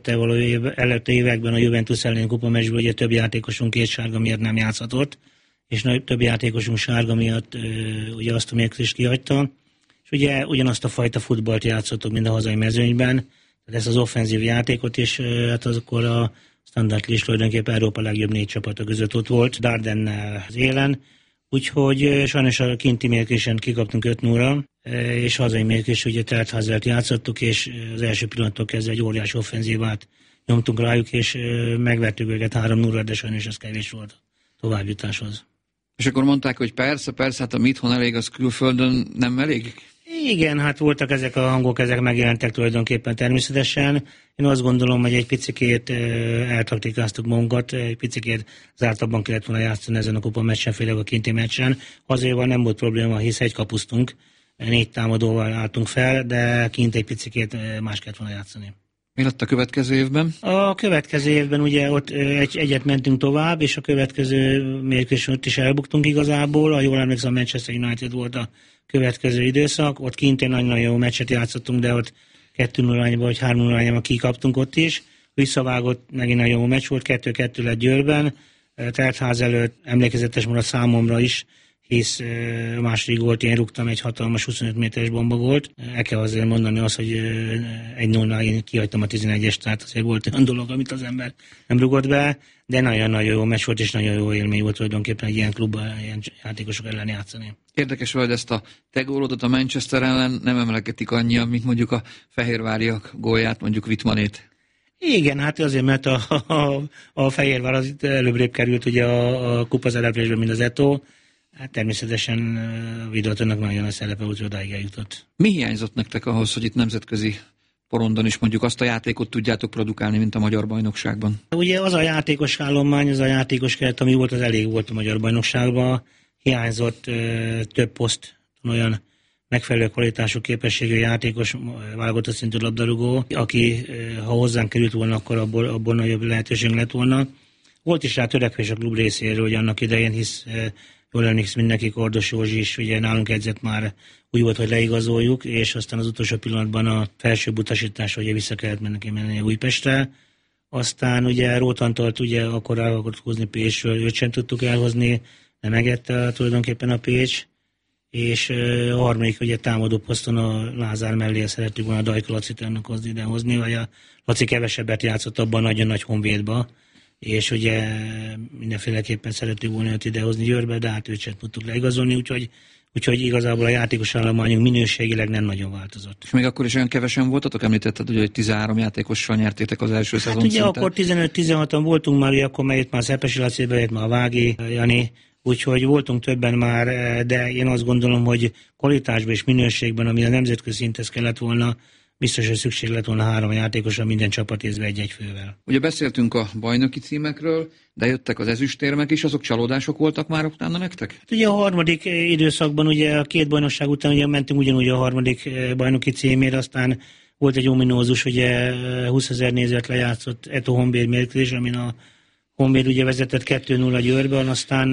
előtte években a Juventus elleni kupameccsből ugye több játékosunk 2 sárga miatt nem játszhatott, és több játékosunk sárga miatt ugye azt a mérkőzést kihagyta, és ugye ugyanazt a fajta futballt játszottuk, mint a hazai mezőnyben, tehát ezt az offenzív játékot, és hát akkor a Standard Liège tulajdonképpen Európa legjobb 4 csapata között ott volt, Dardenne az élen, úgyhogy sajnos a kinti mérkőzésen kikaptunk 5-0-ra, és hazai mérkőzés ugye Teltházelt játszottuk, és az első pillanattól kezdve egy óriási offenzívát nyomtunk rájuk, és megvertük őket 3-0-ra, de sajnos ez kevés volt továbbjutáshoz. És akkor mondták, hogy persze, hát ami itthon elég, az külföldön nem elég? Igen, hát voltak ezek a hangok, ezek megjelentek tulajdonképpen természetesen. Én azt gondolom, hogy egy picikét eltaktikáztuk magunkat, egy picikét zártabban kellett volna játszani ezen a kupa meccsen, főleg a kinti meccsen. Hazaival nem volt probléma, hisz egy kapusztunk, 4 támadóval álltunk fel, de kint egy picikét más kellett volna játszani. Mi lett a következő évben? A következő évben ugye ott egyet mentünk tovább, és a következő mérkőzésen ott is elbuktunk igazából. Ha jól emlékszem, a Manchester United volt a következő időszak. Ott kint egy nagyon jó meccset játszottunk, de ott 2-0-ányba vagy 3-0-ányba kikaptunk ott is. Visszavágott, megint nagyon jó meccs volt, 2-2 lett Győrben. Teltház előtt emlékezetes maradt számomra is, hisz a második gólt én rúgtam, egy hatalmas 25 méteres bomba volt. El kell azért mondani azt, hogy 1-0-nál én kihagytam a 11-est, tehát azért volt olyan dolog, amit az ember nem rúgott be, de nagyon-nagyon jó meccs volt, és nagyon jó élmény volt tulajdonképpen egy ilyen klubban, ilyen játékosok ellen játszani. Érdekes, hogy ezt a te gólodat a Manchester ellen nem emlegetik annyian, mint mondjuk a fehérváriak gólját, mondjuk Wittmannét. Igen, hát azért, mert a Fehérvár az itt előbbre került ugye a kupa szereplésben, mint az Eto. Hát természetesen Videótonnak nagyon a szerepe, úgyhogy odáig eljutott. Mi hiányzott nektek ahhoz, hogy itt nemzetközi porondon is mondjuk azt a játékot tudjátok produkálni, mint a magyar bajnokságban? Ugye az a játékos állomány, az a játékos keret, ami volt, az elég volt a magyar bajnokságban. Hiányzott több poszt, olyan megfelelő kvalitású képességű játékos, válogatott szintű labdarúgó, aki ha hozzánk került volna, akkor abból nagyobb lehetőség lett volna. Volt is rá törekvés a klub részéről, hogy annak idején, hisz jól emlékszem mindenki, Kordos Józsi is ugye nálunk edzett már, úgy volt, hogy leigazoljuk, és aztán az utolsó pillanatban a felsőbb utasítás, hogy vissza kellett menni Újpestre. Aztán ugye Rótantolt ugye akkor el akart húzni Pécsről, őt sem tudtuk elhozni, nem engedte tulajdonképpen a Pécs, és a harmadik ugye támadó poszton a Lázár mellé szerettük volna a Dajka Lacit idehozni, vagy a Laci kevesebbet játszott abban nagyon nagy Honvédba, és ugye mindenféleképpen szerettük volna őt idehozni Győrbe, de hát őt sem tudtuk leigazolni, úgyhogy igazából a játékos állományunk minőségileg nem nagyon változott. És még akkor is olyan kevesen voltatok? Említetted, hogy 13 játékossal nyertétek az első szezon ugye szinten. akkor 15-16-an voltunk már, akkor megjött már Szepesi Laci, bejött már a Vági, Jani, úgyhogy voltunk többen már, de én azt gondolom, hogy kvalitásban és minőségben, ami a nemzetközi szinthez kellett volna, biztos, hogy szükség lett volna 3 játékosra minden csapatézve egy-egy fővel. Ugye beszéltünk a bajnoki címekről, de jöttek az ezüstérmek is, azok csalódások voltak már utána nektek? Hát ugye a harmadik időszakban, ugye a 2 bajnokság után ugye mentünk ugyanúgy a harmadik bajnoki címért, aztán volt egy ominózus, ugye 20 000 nézőt lejátszott Eto Honvéd mérkőzés, amin a Honvéd ugye vezetett 2-0 Győrben, aztán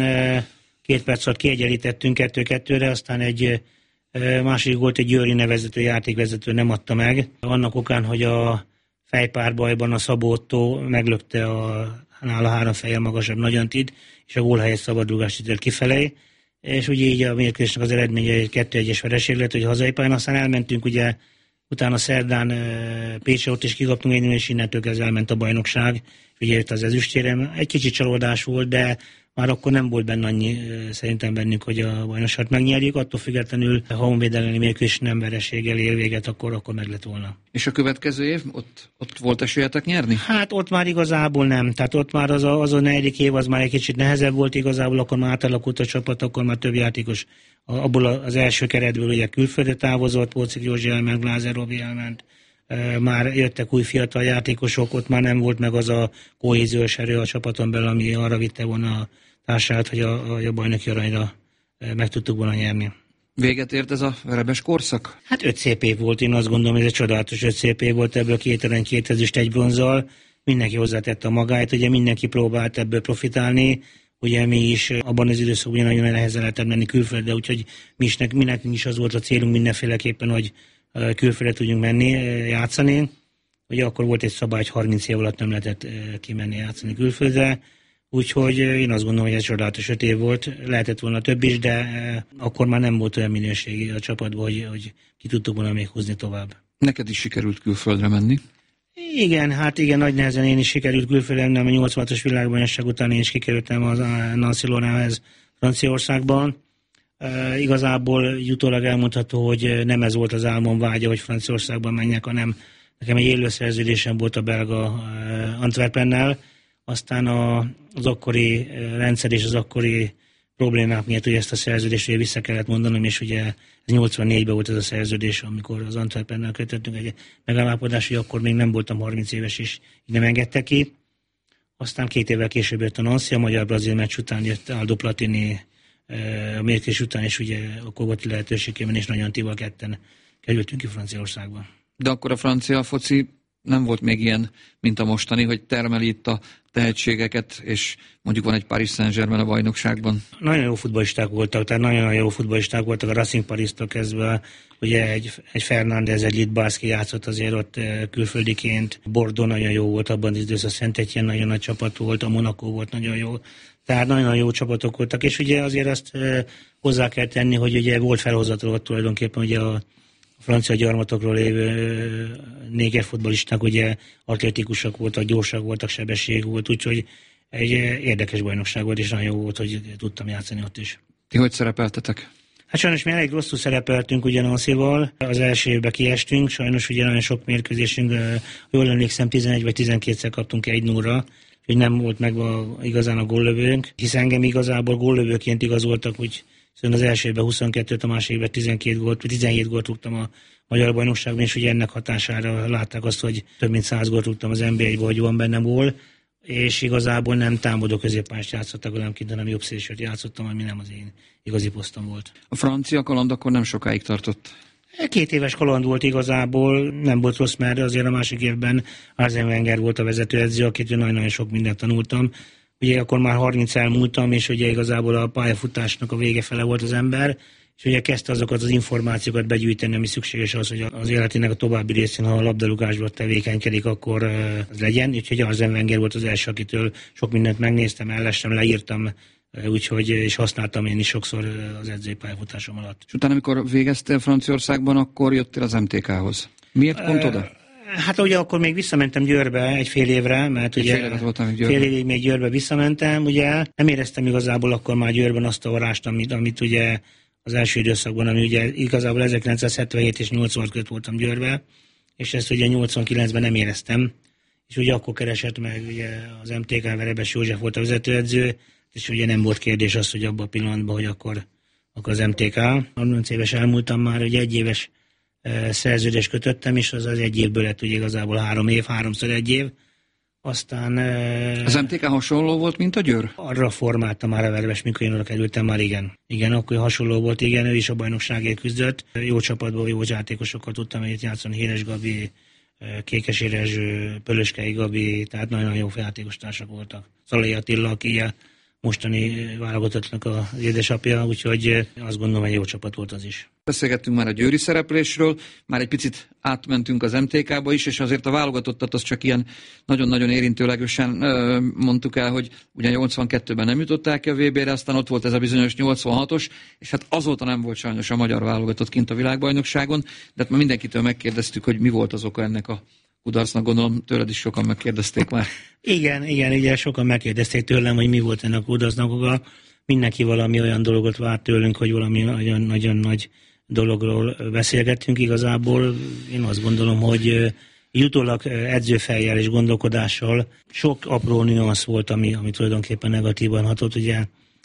2 perc alatt kiegyenlítettünk 2-2-re, aztán egy második volt egy győri nevezető játékvezető nem adta meg. Annak okán, hogy a fejpárbajban a Szabó Ottó meglökte nála 3 fejjel magasabb Nagyantit, és a gólhelyes szabadrugást ítélt kifelé, és ugye így a mérkőzésnek az eredménye egy 2-1-es vereség lett, hogy hazai pályán, aztán elmentünk ugye utána szerdán Pécsre, ott is kikaptunk egy, és innentől kezdve elment a bajnokság, és ugye jött az ezüstérem. Egy kicsit csalódás volt, de már akkor nem volt benne annyi szerintem bennünk, hogy a bajnokságot megnyerjük, attól függetlenül, ha Honvéd elleni mérkőzés nem vereséggel ér véget, akkor meg lett volna. És a következő év? Ott volt esélyetek nyerni? Hát ott már igazából nem. Tehát ott már az a 4. év az már egy kicsit nehezebb volt igazából, akkor már átalakult a csapat, akkor már több játékos abból az első keretből ugye külföldre távozott, Pócik Józsi elment, Glázer Robi elment, már jöttek új fiatal játékosok, ott már nem volt meg az a kohéziós erő a csapaton belül, ami arra vitte volna a társát, hogy a bajnoki aranyra meg tudtuk volna nyerni. Véget ért ez a verebes korszak? Hát 5 szép év volt, én azt gondolom, hogy ez egy csodálatos 5 szép év volt, ebből 2 arany, 2 ezüst, 1 bronzzal. Mindenki hozzátette a magáit, ugye mindenki próbált ebből profitálni, ugye mi is abban az időszakban nagyon nehezen lehetett menni külföldre, úgyhogy mi nekünk is az volt a célunk mindenféleképpen, hogy külföldre tudjunk menni, játszani. Ugye akkor volt egy szabály, hogy 30 év alatt nem lehetett kimenni játszani külföldre, úgyhogy én azt gondolom, hogy ez csodálatos 5 év volt, lehetett volna több is, de akkor már nem volt olyan minőségi a csapatban, hogy ki tudtuk volna még húzni tovább. Neked is sikerült külföldre menni? Igen, hát igen, nagy nehezen én is sikerült külföldre mennem, a 86-os világbajnokság után én is kikerültem az Nancy Lorrainhez Franciaországban. Igazából utólag elmondható, hogy nem ez volt az álmom vágya, hogy Franciaországban menjek, hanem nekem egy élő szerződésem volt a belga Antwerpennel, aztán az akkori rendszer és az akkori problémák miatt ugye ezt a szerződést ugye vissza kellett mondanom, és ugye ez 84-ben volt ez a szerződés, amikor az Antwerpennel kötöttünk egy megállapodás, hogy akkor még nem voltam 30 éves, és így nem engedtek ki. Aztán 2 évvel később jött a Nancy, a magyar-brazil meccs után jött Aldo Platini a mérkőzés után, és ugye akkor volt lehetőségében, és Nagy Antival ketten kerültünk ki Franciaországba. De akkor a francia foci nem volt még ilyen, mint a mostani, hogy termeli itt a tehetségeket, és mondjuk van egy Paris Saint-Germain a bajnokságban. Nagyon jó futballisták voltak, tehát nagyon jó futballisták voltak a Racing Paris-tól kezdve, ugye egy Fernández, egy Littbarski játszott azért ott külföldiként, Bordeaux nagyon jó volt abban az időszak, Saint-Étienne nagyon nagy csapat volt, a Monaco volt nagyon jó, tehát nagyon jó csapatok voltak, és ugye azért azt hozzá kell tenni, hogy ugye volt felhozatról tulajdonképpen ugye a francia gyarmatokról lévő néger futballisták ugye atlétikusak voltak, gyorsak voltak, sebesség volt, úgyhogy egy érdekes bajnokság volt, és nagyon jó volt, hogy tudtam játszani ott is. Ti hogy szerepeltetek? Hát sajnos mi elég rosszul szerepeltünk ugye Nancyval, az első évben kiestünk, sajnos ugye nagyon sok mérkőzésünk, jól emlékszem 11 vagy 12-szer kaptunk 1-0-ra, hogy nem volt meg igazán a góllövőnk, hisz engem igazából góllövőként igazoltak, úgy szóval az első évben 22-t, a másik évben 17 gólt rúgtam a magyar bajnokságban, és ugye ennek hatására látták azt, hogy több mint 100 gólt rúgtam az NBA-ba, hogy van bennem gól, és igazából nem támadó középpályást játszottak velem kint, hanem jobb szélsőt játszottam, ami nem az én igazi posztom volt. A francia kaland akkor nem sokáig tartott. 2 éves kaland volt igazából, nem volt rossz, mert azért a másik évben Arsène Wenger volt a vezetőedző, akitől nagyon-nagyon sok mindent tanultam. Ugye akkor már 30 elmúltam, és ugye igazából a pályafutásnak a vége fele volt az ember, és ugye kezdte azokat az információkat begyűjteni, ami szükséges az, hogy az életének a további részén, ha a labdarúgásban tevékenykedik, akkor az legyen. Úgyhogy Arsène Wenger volt az első, akitől sok mindent megnéztem, ellestem, leírtam, úgyhogy, és használtam én is sokszor az edzői pályafutásom alatt. És utána, amikor végeztél Franciaországban, akkor jöttél az MTK-hoz. Miért pont oda? Hát ugye akkor még visszamentem Győrbe egy fél évre, mert ugye fél évig még Győrbe visszamentem, ugye nem éreztem igazából akkor már Győrben azt a varást, amit ugye az első időszakban, ami ugye igazából 1977 és 86 között voltam Győrbe, és ezt ugye 89-ben nem éreztem, és ugye akkor keresett meg ugye az MTK, Verebes József volt a vezetőedző, és ugye nem volt kérdés az, hogy abban a pillanatban, hogy akkor az MTK. 30 éves elmúltam már, hogy 1 éves szerződést kötöttem, és az 1 évből lett ugye igazából 3 év, 3-szor 1 év. Aztán... Az MTK hasonló volt, mint a Győr? Arra formáltam már a Verebes, mikor én oda kerültem már, igen. Igen, akkor hasonló volt, igen, ő is a bajnokságért küzdött. Jó csapatból, jó játékosokkal tudtam együtt játszani, Héres Gabi, Kékesi Rezső, Pölöskei Gabi, tehát nagyon jó játékos társak voltak. Szalai Attila, aki mostani válogatottnak az édesapja, úgyhogy azt gondolom, egy jó csapat volt az is. Beszélgettünk már a győri szereplésről, már egy picit átmentünk az MTK-ba is, és azért a válogatottat az csak ilyen nagyon-nagyon érintőlegesen mondtuk el, hogy ugye 82-ben nem jutották ki a VB-re, aztán ott volt ez a bizonyos 86-os, és hát azóta nem volt sajnos a magyar válogatott kint a világbajnokságon, de hát már mindenkitől megkérdeztük, hogy mi volt az oka ennek a kudarcnak, gondolom tőled is sokan megkérdezték már. Igen, sokan megkérdezték tőlem, hogy mi volt ennek a kudarcnak oka. Mindenki valami olyan dologot várt tőlünk, hogy valami nagyon nagy dologról beszélgettünk. Igazából én azt gondolom, hogy utólag edzőfejjel és gondolkodással sok apró nüansz volt, ami tulajdonképpen negatívan hatott. Ugye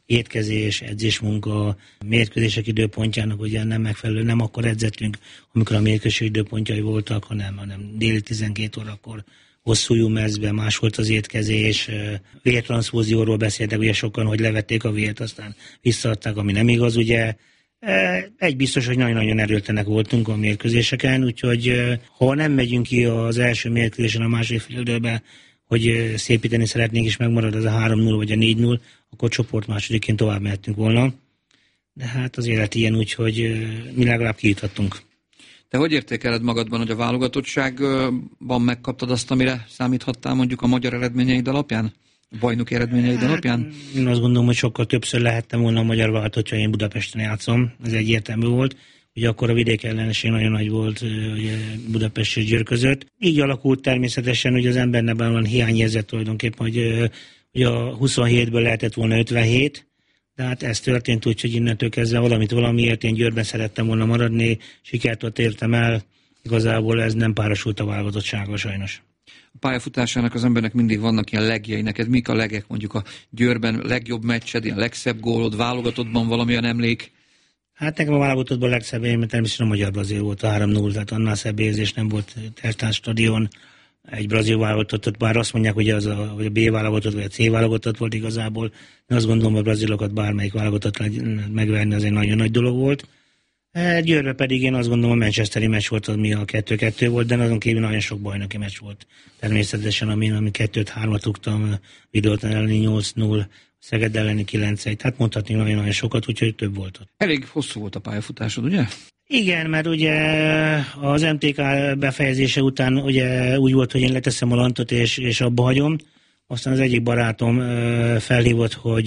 étkezés, edzésmunka, mérkőzések időpontjának ugye nem megfelelő, nem akkor edzettünk, amikor a mérkőzések időpontjai voltak, hanem déli 12 órakor hosszú mezben, más volt az étkezés, vértranszfúzióról beszéltek ugye sokan, hogy levették a vért, aztán visszaadták, ami nem igaz, ugye. Egy biztos, hogy nagyon-nagyon erőtlenek voltunk a mérkőzéseken, úgyhogy ha nem megyünk ki az első mérkőzésen a második fél időben, hogy szépíteni szeretnénk, és megmarad az a 3-0 vagy a 4-0, akkor csoport másodiként tovább mehetünk volna. De hát az élet ilyen, úgyhogy mi legalább kijuthattunk. Te hogy értékeled magadban, hogy a válogatottságban megkaptad azt, amire számíthattál mondjuk a magyar eredményeid alapján? A bajnoki eredményeid alapján? Én azt gondolom, hogy sokkal többször lehettem volna a magyar válogatottja, én Budapesten játszom, ez egyértelmű volt. Ugye akkor a vidék ellenesség nagyon nagy volt ugye Budapest és Győr között. Így alakult természetesen, hogy az embernek van hiányérzet tulajdonképpen, hogy a 27-ből lehetett volna 57, de hát ez történt úgy, hogy innentől kezdve valamiért én Győrben szerettem volna maradni, sikert ott értem el, igazából ez nem párosult a válogatottsággal sajnos. A pályafutásának az embernek mindig vannak ilyen legjei. Neked mik a legek, mondjuk a Győrben legjobb meccsed, ilyen legszebb gólod, válogatottban valamilyen emlék? Hát nekem a válogatottban a legszebb élmény természetesen a magyar-brazil volt, a 3-0, tehát annál szebb érzés nem volt Tertán stadion. Egy brazil válogatottat, bár azt mondják, hogy az vagy a B válogatott, vagy a C válogatott volt igazából. Én azt gondolom, hogy a brazilokat bármelyik válogatott megverni, az egy nagyon nagy dolog volt. Győrbe pedig én azt gondolom, a manchesteri meccs volt, ami a 2-2 volt, de azon kívül nagyon sok bajnoki meccs volt. Természetesen, ami 2-3-at rúgtam, Videót elleni 8-0, Szeged elleni 9-1, tehát mondhatni nagyon-nagyon sokat, úgyhogy több volt ott. Elég hosszú volt a pályafutásod, ugye? Igen, mert ugye az MTK befejezése után ugye úgy volt, hogy én leteszem a lantot és abba hagyom. Aztán az egyik barátom felhívott, hogy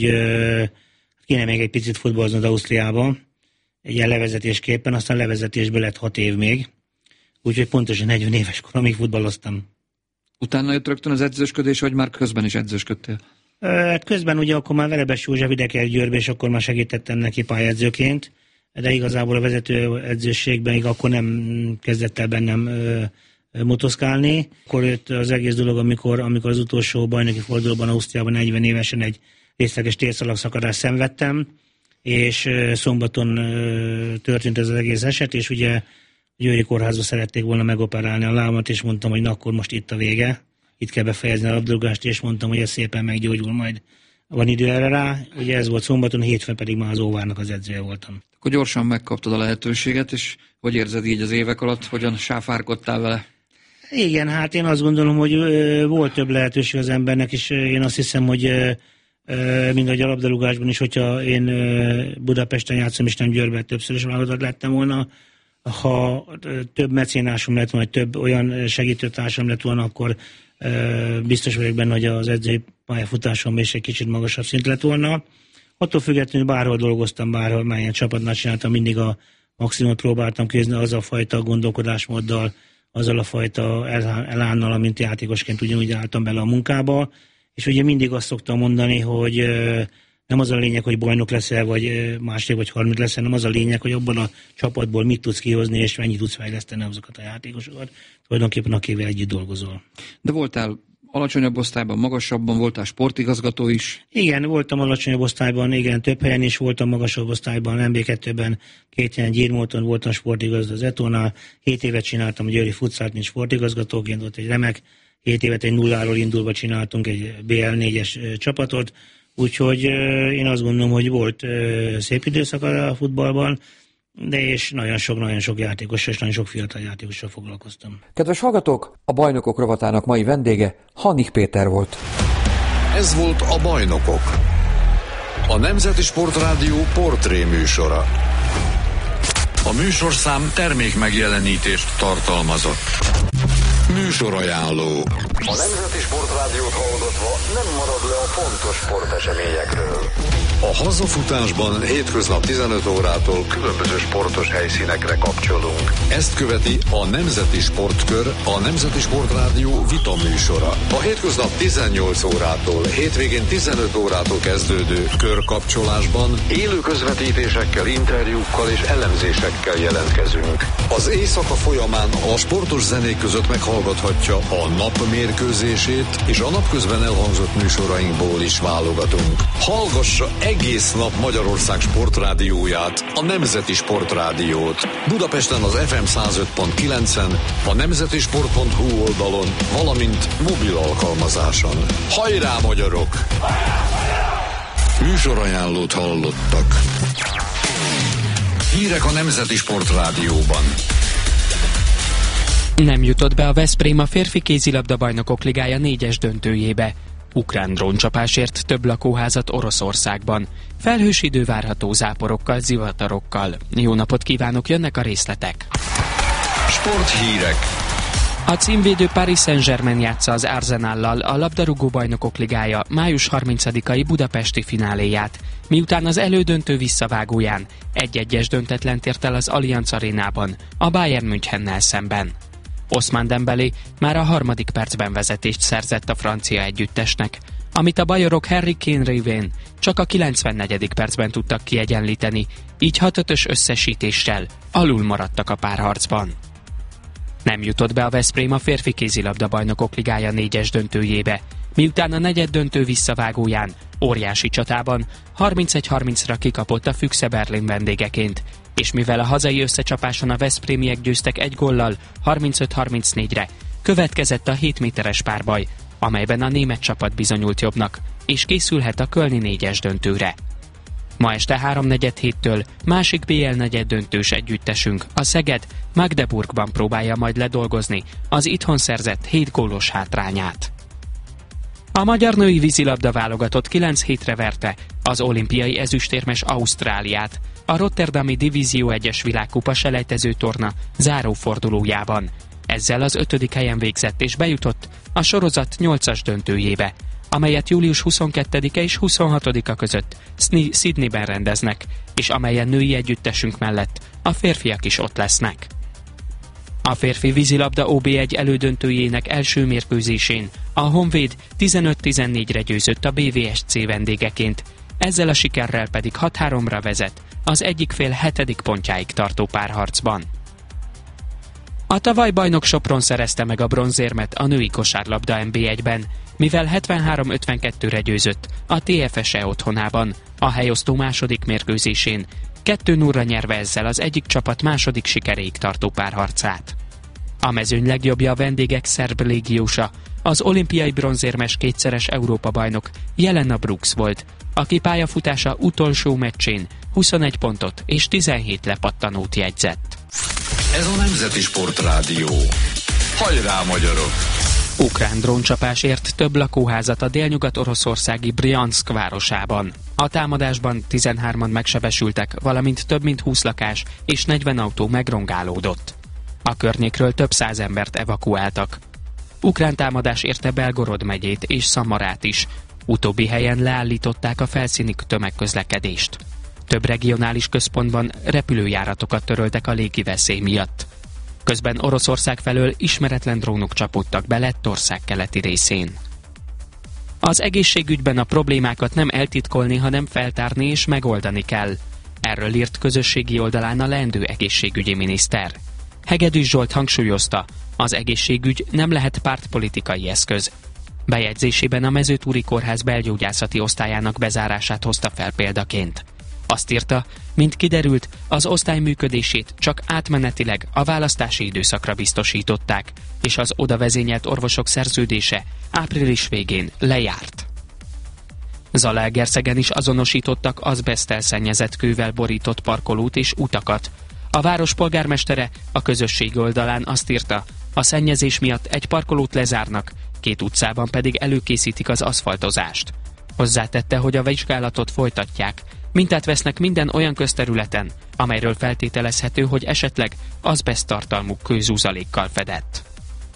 kéne még egy picit futballoznod Ausztriába, egy ilyen levezetésképpen, aztán levezetésből lett 6 év még. Úgyhogy pontosan 40 éves koromig futballoztam. Utána jött rögtön az edzősködés, vagy már közben is edzősködtél? Közben ugye akkor már Verebes József ide kell Győrbe, és akkor már segítettem neki pályázőként, de igazából a vezető edzőségben akkor nem kezdett el bennem motoszkálni. Akkor jött az egész dolog, amikor az utolsó bajnoki fordulóban Ausztriában 40 évesen egy részleges térszalagszakadást szenvedtem, és szombaton történt ez az egész eset, és ugye Győri kórházba szerették volna megoperálni a lábamat, és mondtam, hogy na akkor most itt a vége, itt kell befejezni a labdarúgást, és mondtam, hogy ez szépen meggyógyul, majd van idő erre rá. Ugye ez volt szombaton, hétfőn pedig már az Óvárnak az edzője voltam. Akkor gyorsan megkaptad a lehetőséget, és hogy érzed így az évek alatt, hogyan sáfárkodtál vele? Igen, hát én azt gondolom, hogy volt több lehetőség az embernek, és én azt hiszem, hogy mind a labdarúgásban is, hogyha én Budapesten játszom, és nem Győrben, többször is válogatott lettem volna. Ha több mecénásom lett volna, több olyan segítőtársam lett volna, akkor biztos vagyok benne, hogy az edzői pályafutásom is egy kicsit magasabb szint lett volna. Attól függetlenül bárhol dolgoztam, bárhol melyen csapatnál csináltam, mindig a maximumot próbáltam kézni az a fajta gondolkodásmóddal, azzal a fajta elánnal, amint játékosként ugyanúgy álltam bele a munkába. És ugye mindig azt szoktam mondani, hogy nem az a lényeg, hogy bajnok leszel, vagy második, vagy harmadik leszel, hanem az a lényeg, hogy abban a csapatból mit tudsz kihozni, és mennyit tudsz fejleszteni azokat a játékosokat, tulajdonképpen akivel együtt dolgozol. De voltál alacsonyabb osztályban, magasabban, voltál sportigazgató is? Igen, voltam alacsonyabb osztályban, igen, több helyen is voltam magasabb osztályban, MB2-ben 2 helyen Gyirmóton voltam sportigazgató az Etónál, 7 évet csináltam a Győri futszált, mint sportigazgatóként, volt egy remek 7 évet egy nulláról indulva csináltunk egy BL4-es csapatot, úgyhogy én azt gondolom, hogy volt szép időszak a futballban, de és nagyon sok játékossal és nagyon sok fiatal játékossal foglalkoztam. Kedves hallgatók, a Bajnokok rovatának mai vendége Hannig Péter volt. Ez volt a Bajnokok, a Nemzeti Sportrádió portré műsora. A műsorszám termék megjelenítést tartalmazott. Műsorajánló. A Nemzeti Sportrádiót hallgatva nem marad le a fontos sporteseményekről. A hazafutásban hétköznap 15 órától különböző sportos helyszínekre kapcsolunk. Ezt követi a Nemzeti Sportkör, a Nemzeti Sportrádió vita műsora. A hétköznap 18 órától, hétvégén 15 órától kezdődő körkapcsolásban élő közvetítésekkel, interjúkkal és elemzésekkel jelentkezünk. Az éjszaka folyamán a sportos zenék között meghallgathatja a nap mérkőzését, és a napközben elhangzott műsorainkból is válogatunk. Hallgassa egész nap Magyarország sportrádióját, a Nemzeti Sportrádiót. Budapesten az FM 105.9-en, a nemzetisport.hu oldalon, valamint mobil alkalmazáson. Hajrá, magyarok! Műsorajánlót hallottak. Hírek a Nemzeti Sportrádióban. Nem jutott be a Veszprém a férfi kézilabda bajnokok ligája 4-es döntőjébe. Ukrán dróncsapásért több lakóházat Oroszországban. Felhős idő várható záporokkal, zivatarokkal. Jó napot kívánok, jönnek a részletek. Sporthírek. A címvédő Paris Saint-Germain játsza az Arsenallal a labdarúgó bajnokok ligája május 30-ai budapesti fináléját, miután az elődöntő visszavágóján 1-1-es döntetlent ért el az Allianz Arénában, a Bayern Münchennel szemben. Ousmane Dembélé már a 3. percben vezetést szerzett a francia együttesnek, amit a bajorok Harry Kane révén csak a 94. percben tudtak kiegyenlíteni, így 6-5-ös összesítéssel alul maradtak a párharcban. Nem jutott be a Veszprém a férfi kézilabda bajnokok ligája 4-es döntőjébe, miután a negyeddöntő visszavágóján, óriási csatában 31-30-ra kikapott a Füchse Berlin vendégeként, és mivel a hazai összecsapáson a veszprémiek győztek 1 góllal 35-34-re, következett a 7 méteres párbaj, amelyben a német csapat bizonyult jobbnak, és készülhet a kölni 4-es döntőre. Ma este 3:47-től másik BL negyeddöntős együttesünk, a Szeged Magdeburgban próbálja majd ledolgozni az itthon szerzett 7 gólos hátrányát. A magyar női vízilabda válogatott 9 hétre verte az olimpiai ezüstérmes Ausztráliát a Rotterdami Divízió 1-es világkupa selejtező torna zárófordulójában. Ezzel az 5. helyen végzett és bejutott a sorozat 8-as döntőjébe, amelyet július 22-e és 26-a között Sydneyben rendeznek, és amelyen női együttesünk mellett a férfiak is ott lesznek. A férfi vízilabda OB1 elődöntőjének első mérkőzésén a Honvéd 15-14-re győzött a BVSC vendégeként, ezzel a sikerrel pedig 6-3-ra vezet az egyik fél 7. pontjáig tartó párharcban. A tavaly bajnok Sopron szerezte meg a bronzérmet a női kosárlabda NB1-ben, mivel 73-52-re győzött a TFSE otthonában, a helyosztó második mérkőzésén, 2-0-ra nyerve ezzel az egyik csapat második sikeréig tartó párharcát. A mezőny legjobbja a vendégek szerb légiósa, az olimpiai bronzérmes kétszeres Európa-bajnok Jelena Brooks volt, aki pályafutása utolsó meccsén 21 pontot és 17 lepattanót jegyzett. Ez a Nemzeti Sportrádió. Hajrá, magyarok! Ukrán dróncsapásért több lakóházat a délnyugat-oroszországi Bryansk városában. A támadásban 13-an megsebesültek, valamint több mint 20 lakás és 40 autó megrongálódott. A környékről több száz embert evakuáltak. Ukrán támadás érte Belgorod megyét és Szamarát is. Utóbbi helyen leállították a felszíni tömegközlekedést. Több regionális központban repülőjáratokat töröltek a légi veszély miatt. Közben Oroszország felől ismeretlen drónok csapódtak be Lettország keleti részén. Az egészségügyben a problémákat nem eltitkolni, hanem feltárni és megoldani kell. Erről írt közösségi oldalán a leendő egészségügyi miniszter. Hegedűs Zsolt hangsúlyozta, az egészségügy nem lehet pártpolitikai eszköz. Bejegyzésében a Mezőtúri Kórház belgyógyászati osztályának bezárását hozta fel példaként. Azt írta, mint kiderült, az osztály működését csak átmenetileg a választási időszakra biztosították, és az oda vezényelt orvosok szerződése április végén lejárt. Zalaegerszegen is azonosítottak azbeszttel szennyezett kővel borított parkolót és utakat. A város polgármestere a közösség oldalán azt írta, a szennyezés miatt egy parkolót lezárnak, 2 utcában pedig előkészítik az aszfaltozást. Hozzátette, hogy a vizsgálatot folytatják, mintát vesznek minden olyan közterületen, amelyről feltételezhető, hogy esetleg azbeszt tartalmú kőzúzalékkal fedett.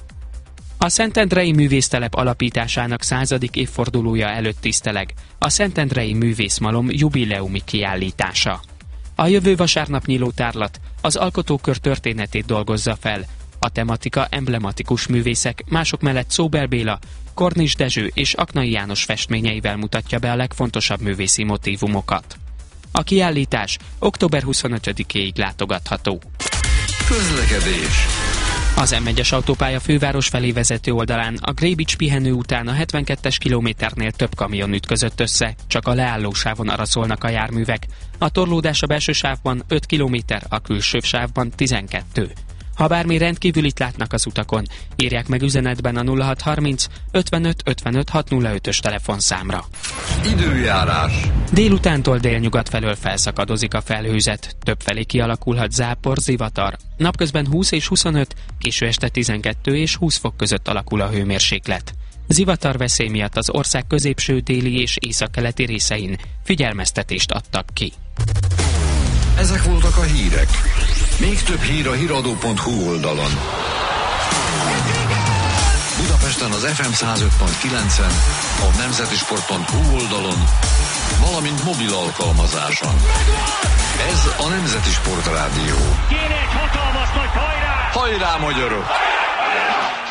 A Szentendrei Művésztelep alapításának 100. évfordulója előtt tiszteleg a Szentendrei Művészmalom jubileumi kiállítása. A jövő vasárnap nyíló tárlat az alkotókör történetét dolgozza fel. A tematika emblematikus művészek, mások mellett Szóbel Béla, Kornis Dezső és Aknai János festményeivel mutatja be a legfontosabb művészi motívumokat. A kiállítás október 25-éig látogatható. Közlekedés. Az M1-es autópálya főváros felé vezető oldalán a Grébics pihenő után a 72-es kilométernél több kamion ütközött össze, csak a leállósávon araszolnak a járművek. A torlódás a belső sávban 5 kilométer, a külső sávban 12. Ha bármi rendkívülit látnak az utakon, írják meg üzenetben a 0630 55 55 605-ös telefonszámra. Időjárás. Délutántól délnyugat felől felszakadozik a felhőzet, többfelé kialakulhat zápor, zivatar. Napközben 20 és 25, késő este 12 és 20 fok között alakul a hőmérséklet. Zivatar veszély miatt az ország középső, déli és északkeleti részein figyelmeztetést adtak ki. Ezek voltak a hírek. Még több hír a hiradó.hu oldalon. Budapesten az FM 105.9-en, a nemzetisport.hu oldalon, valamint mobil alkalmazáson. Ez a Nemzeti Sport Rádió. Kéne egy hatalmas nagy hajrá! Hajrá, magyarok!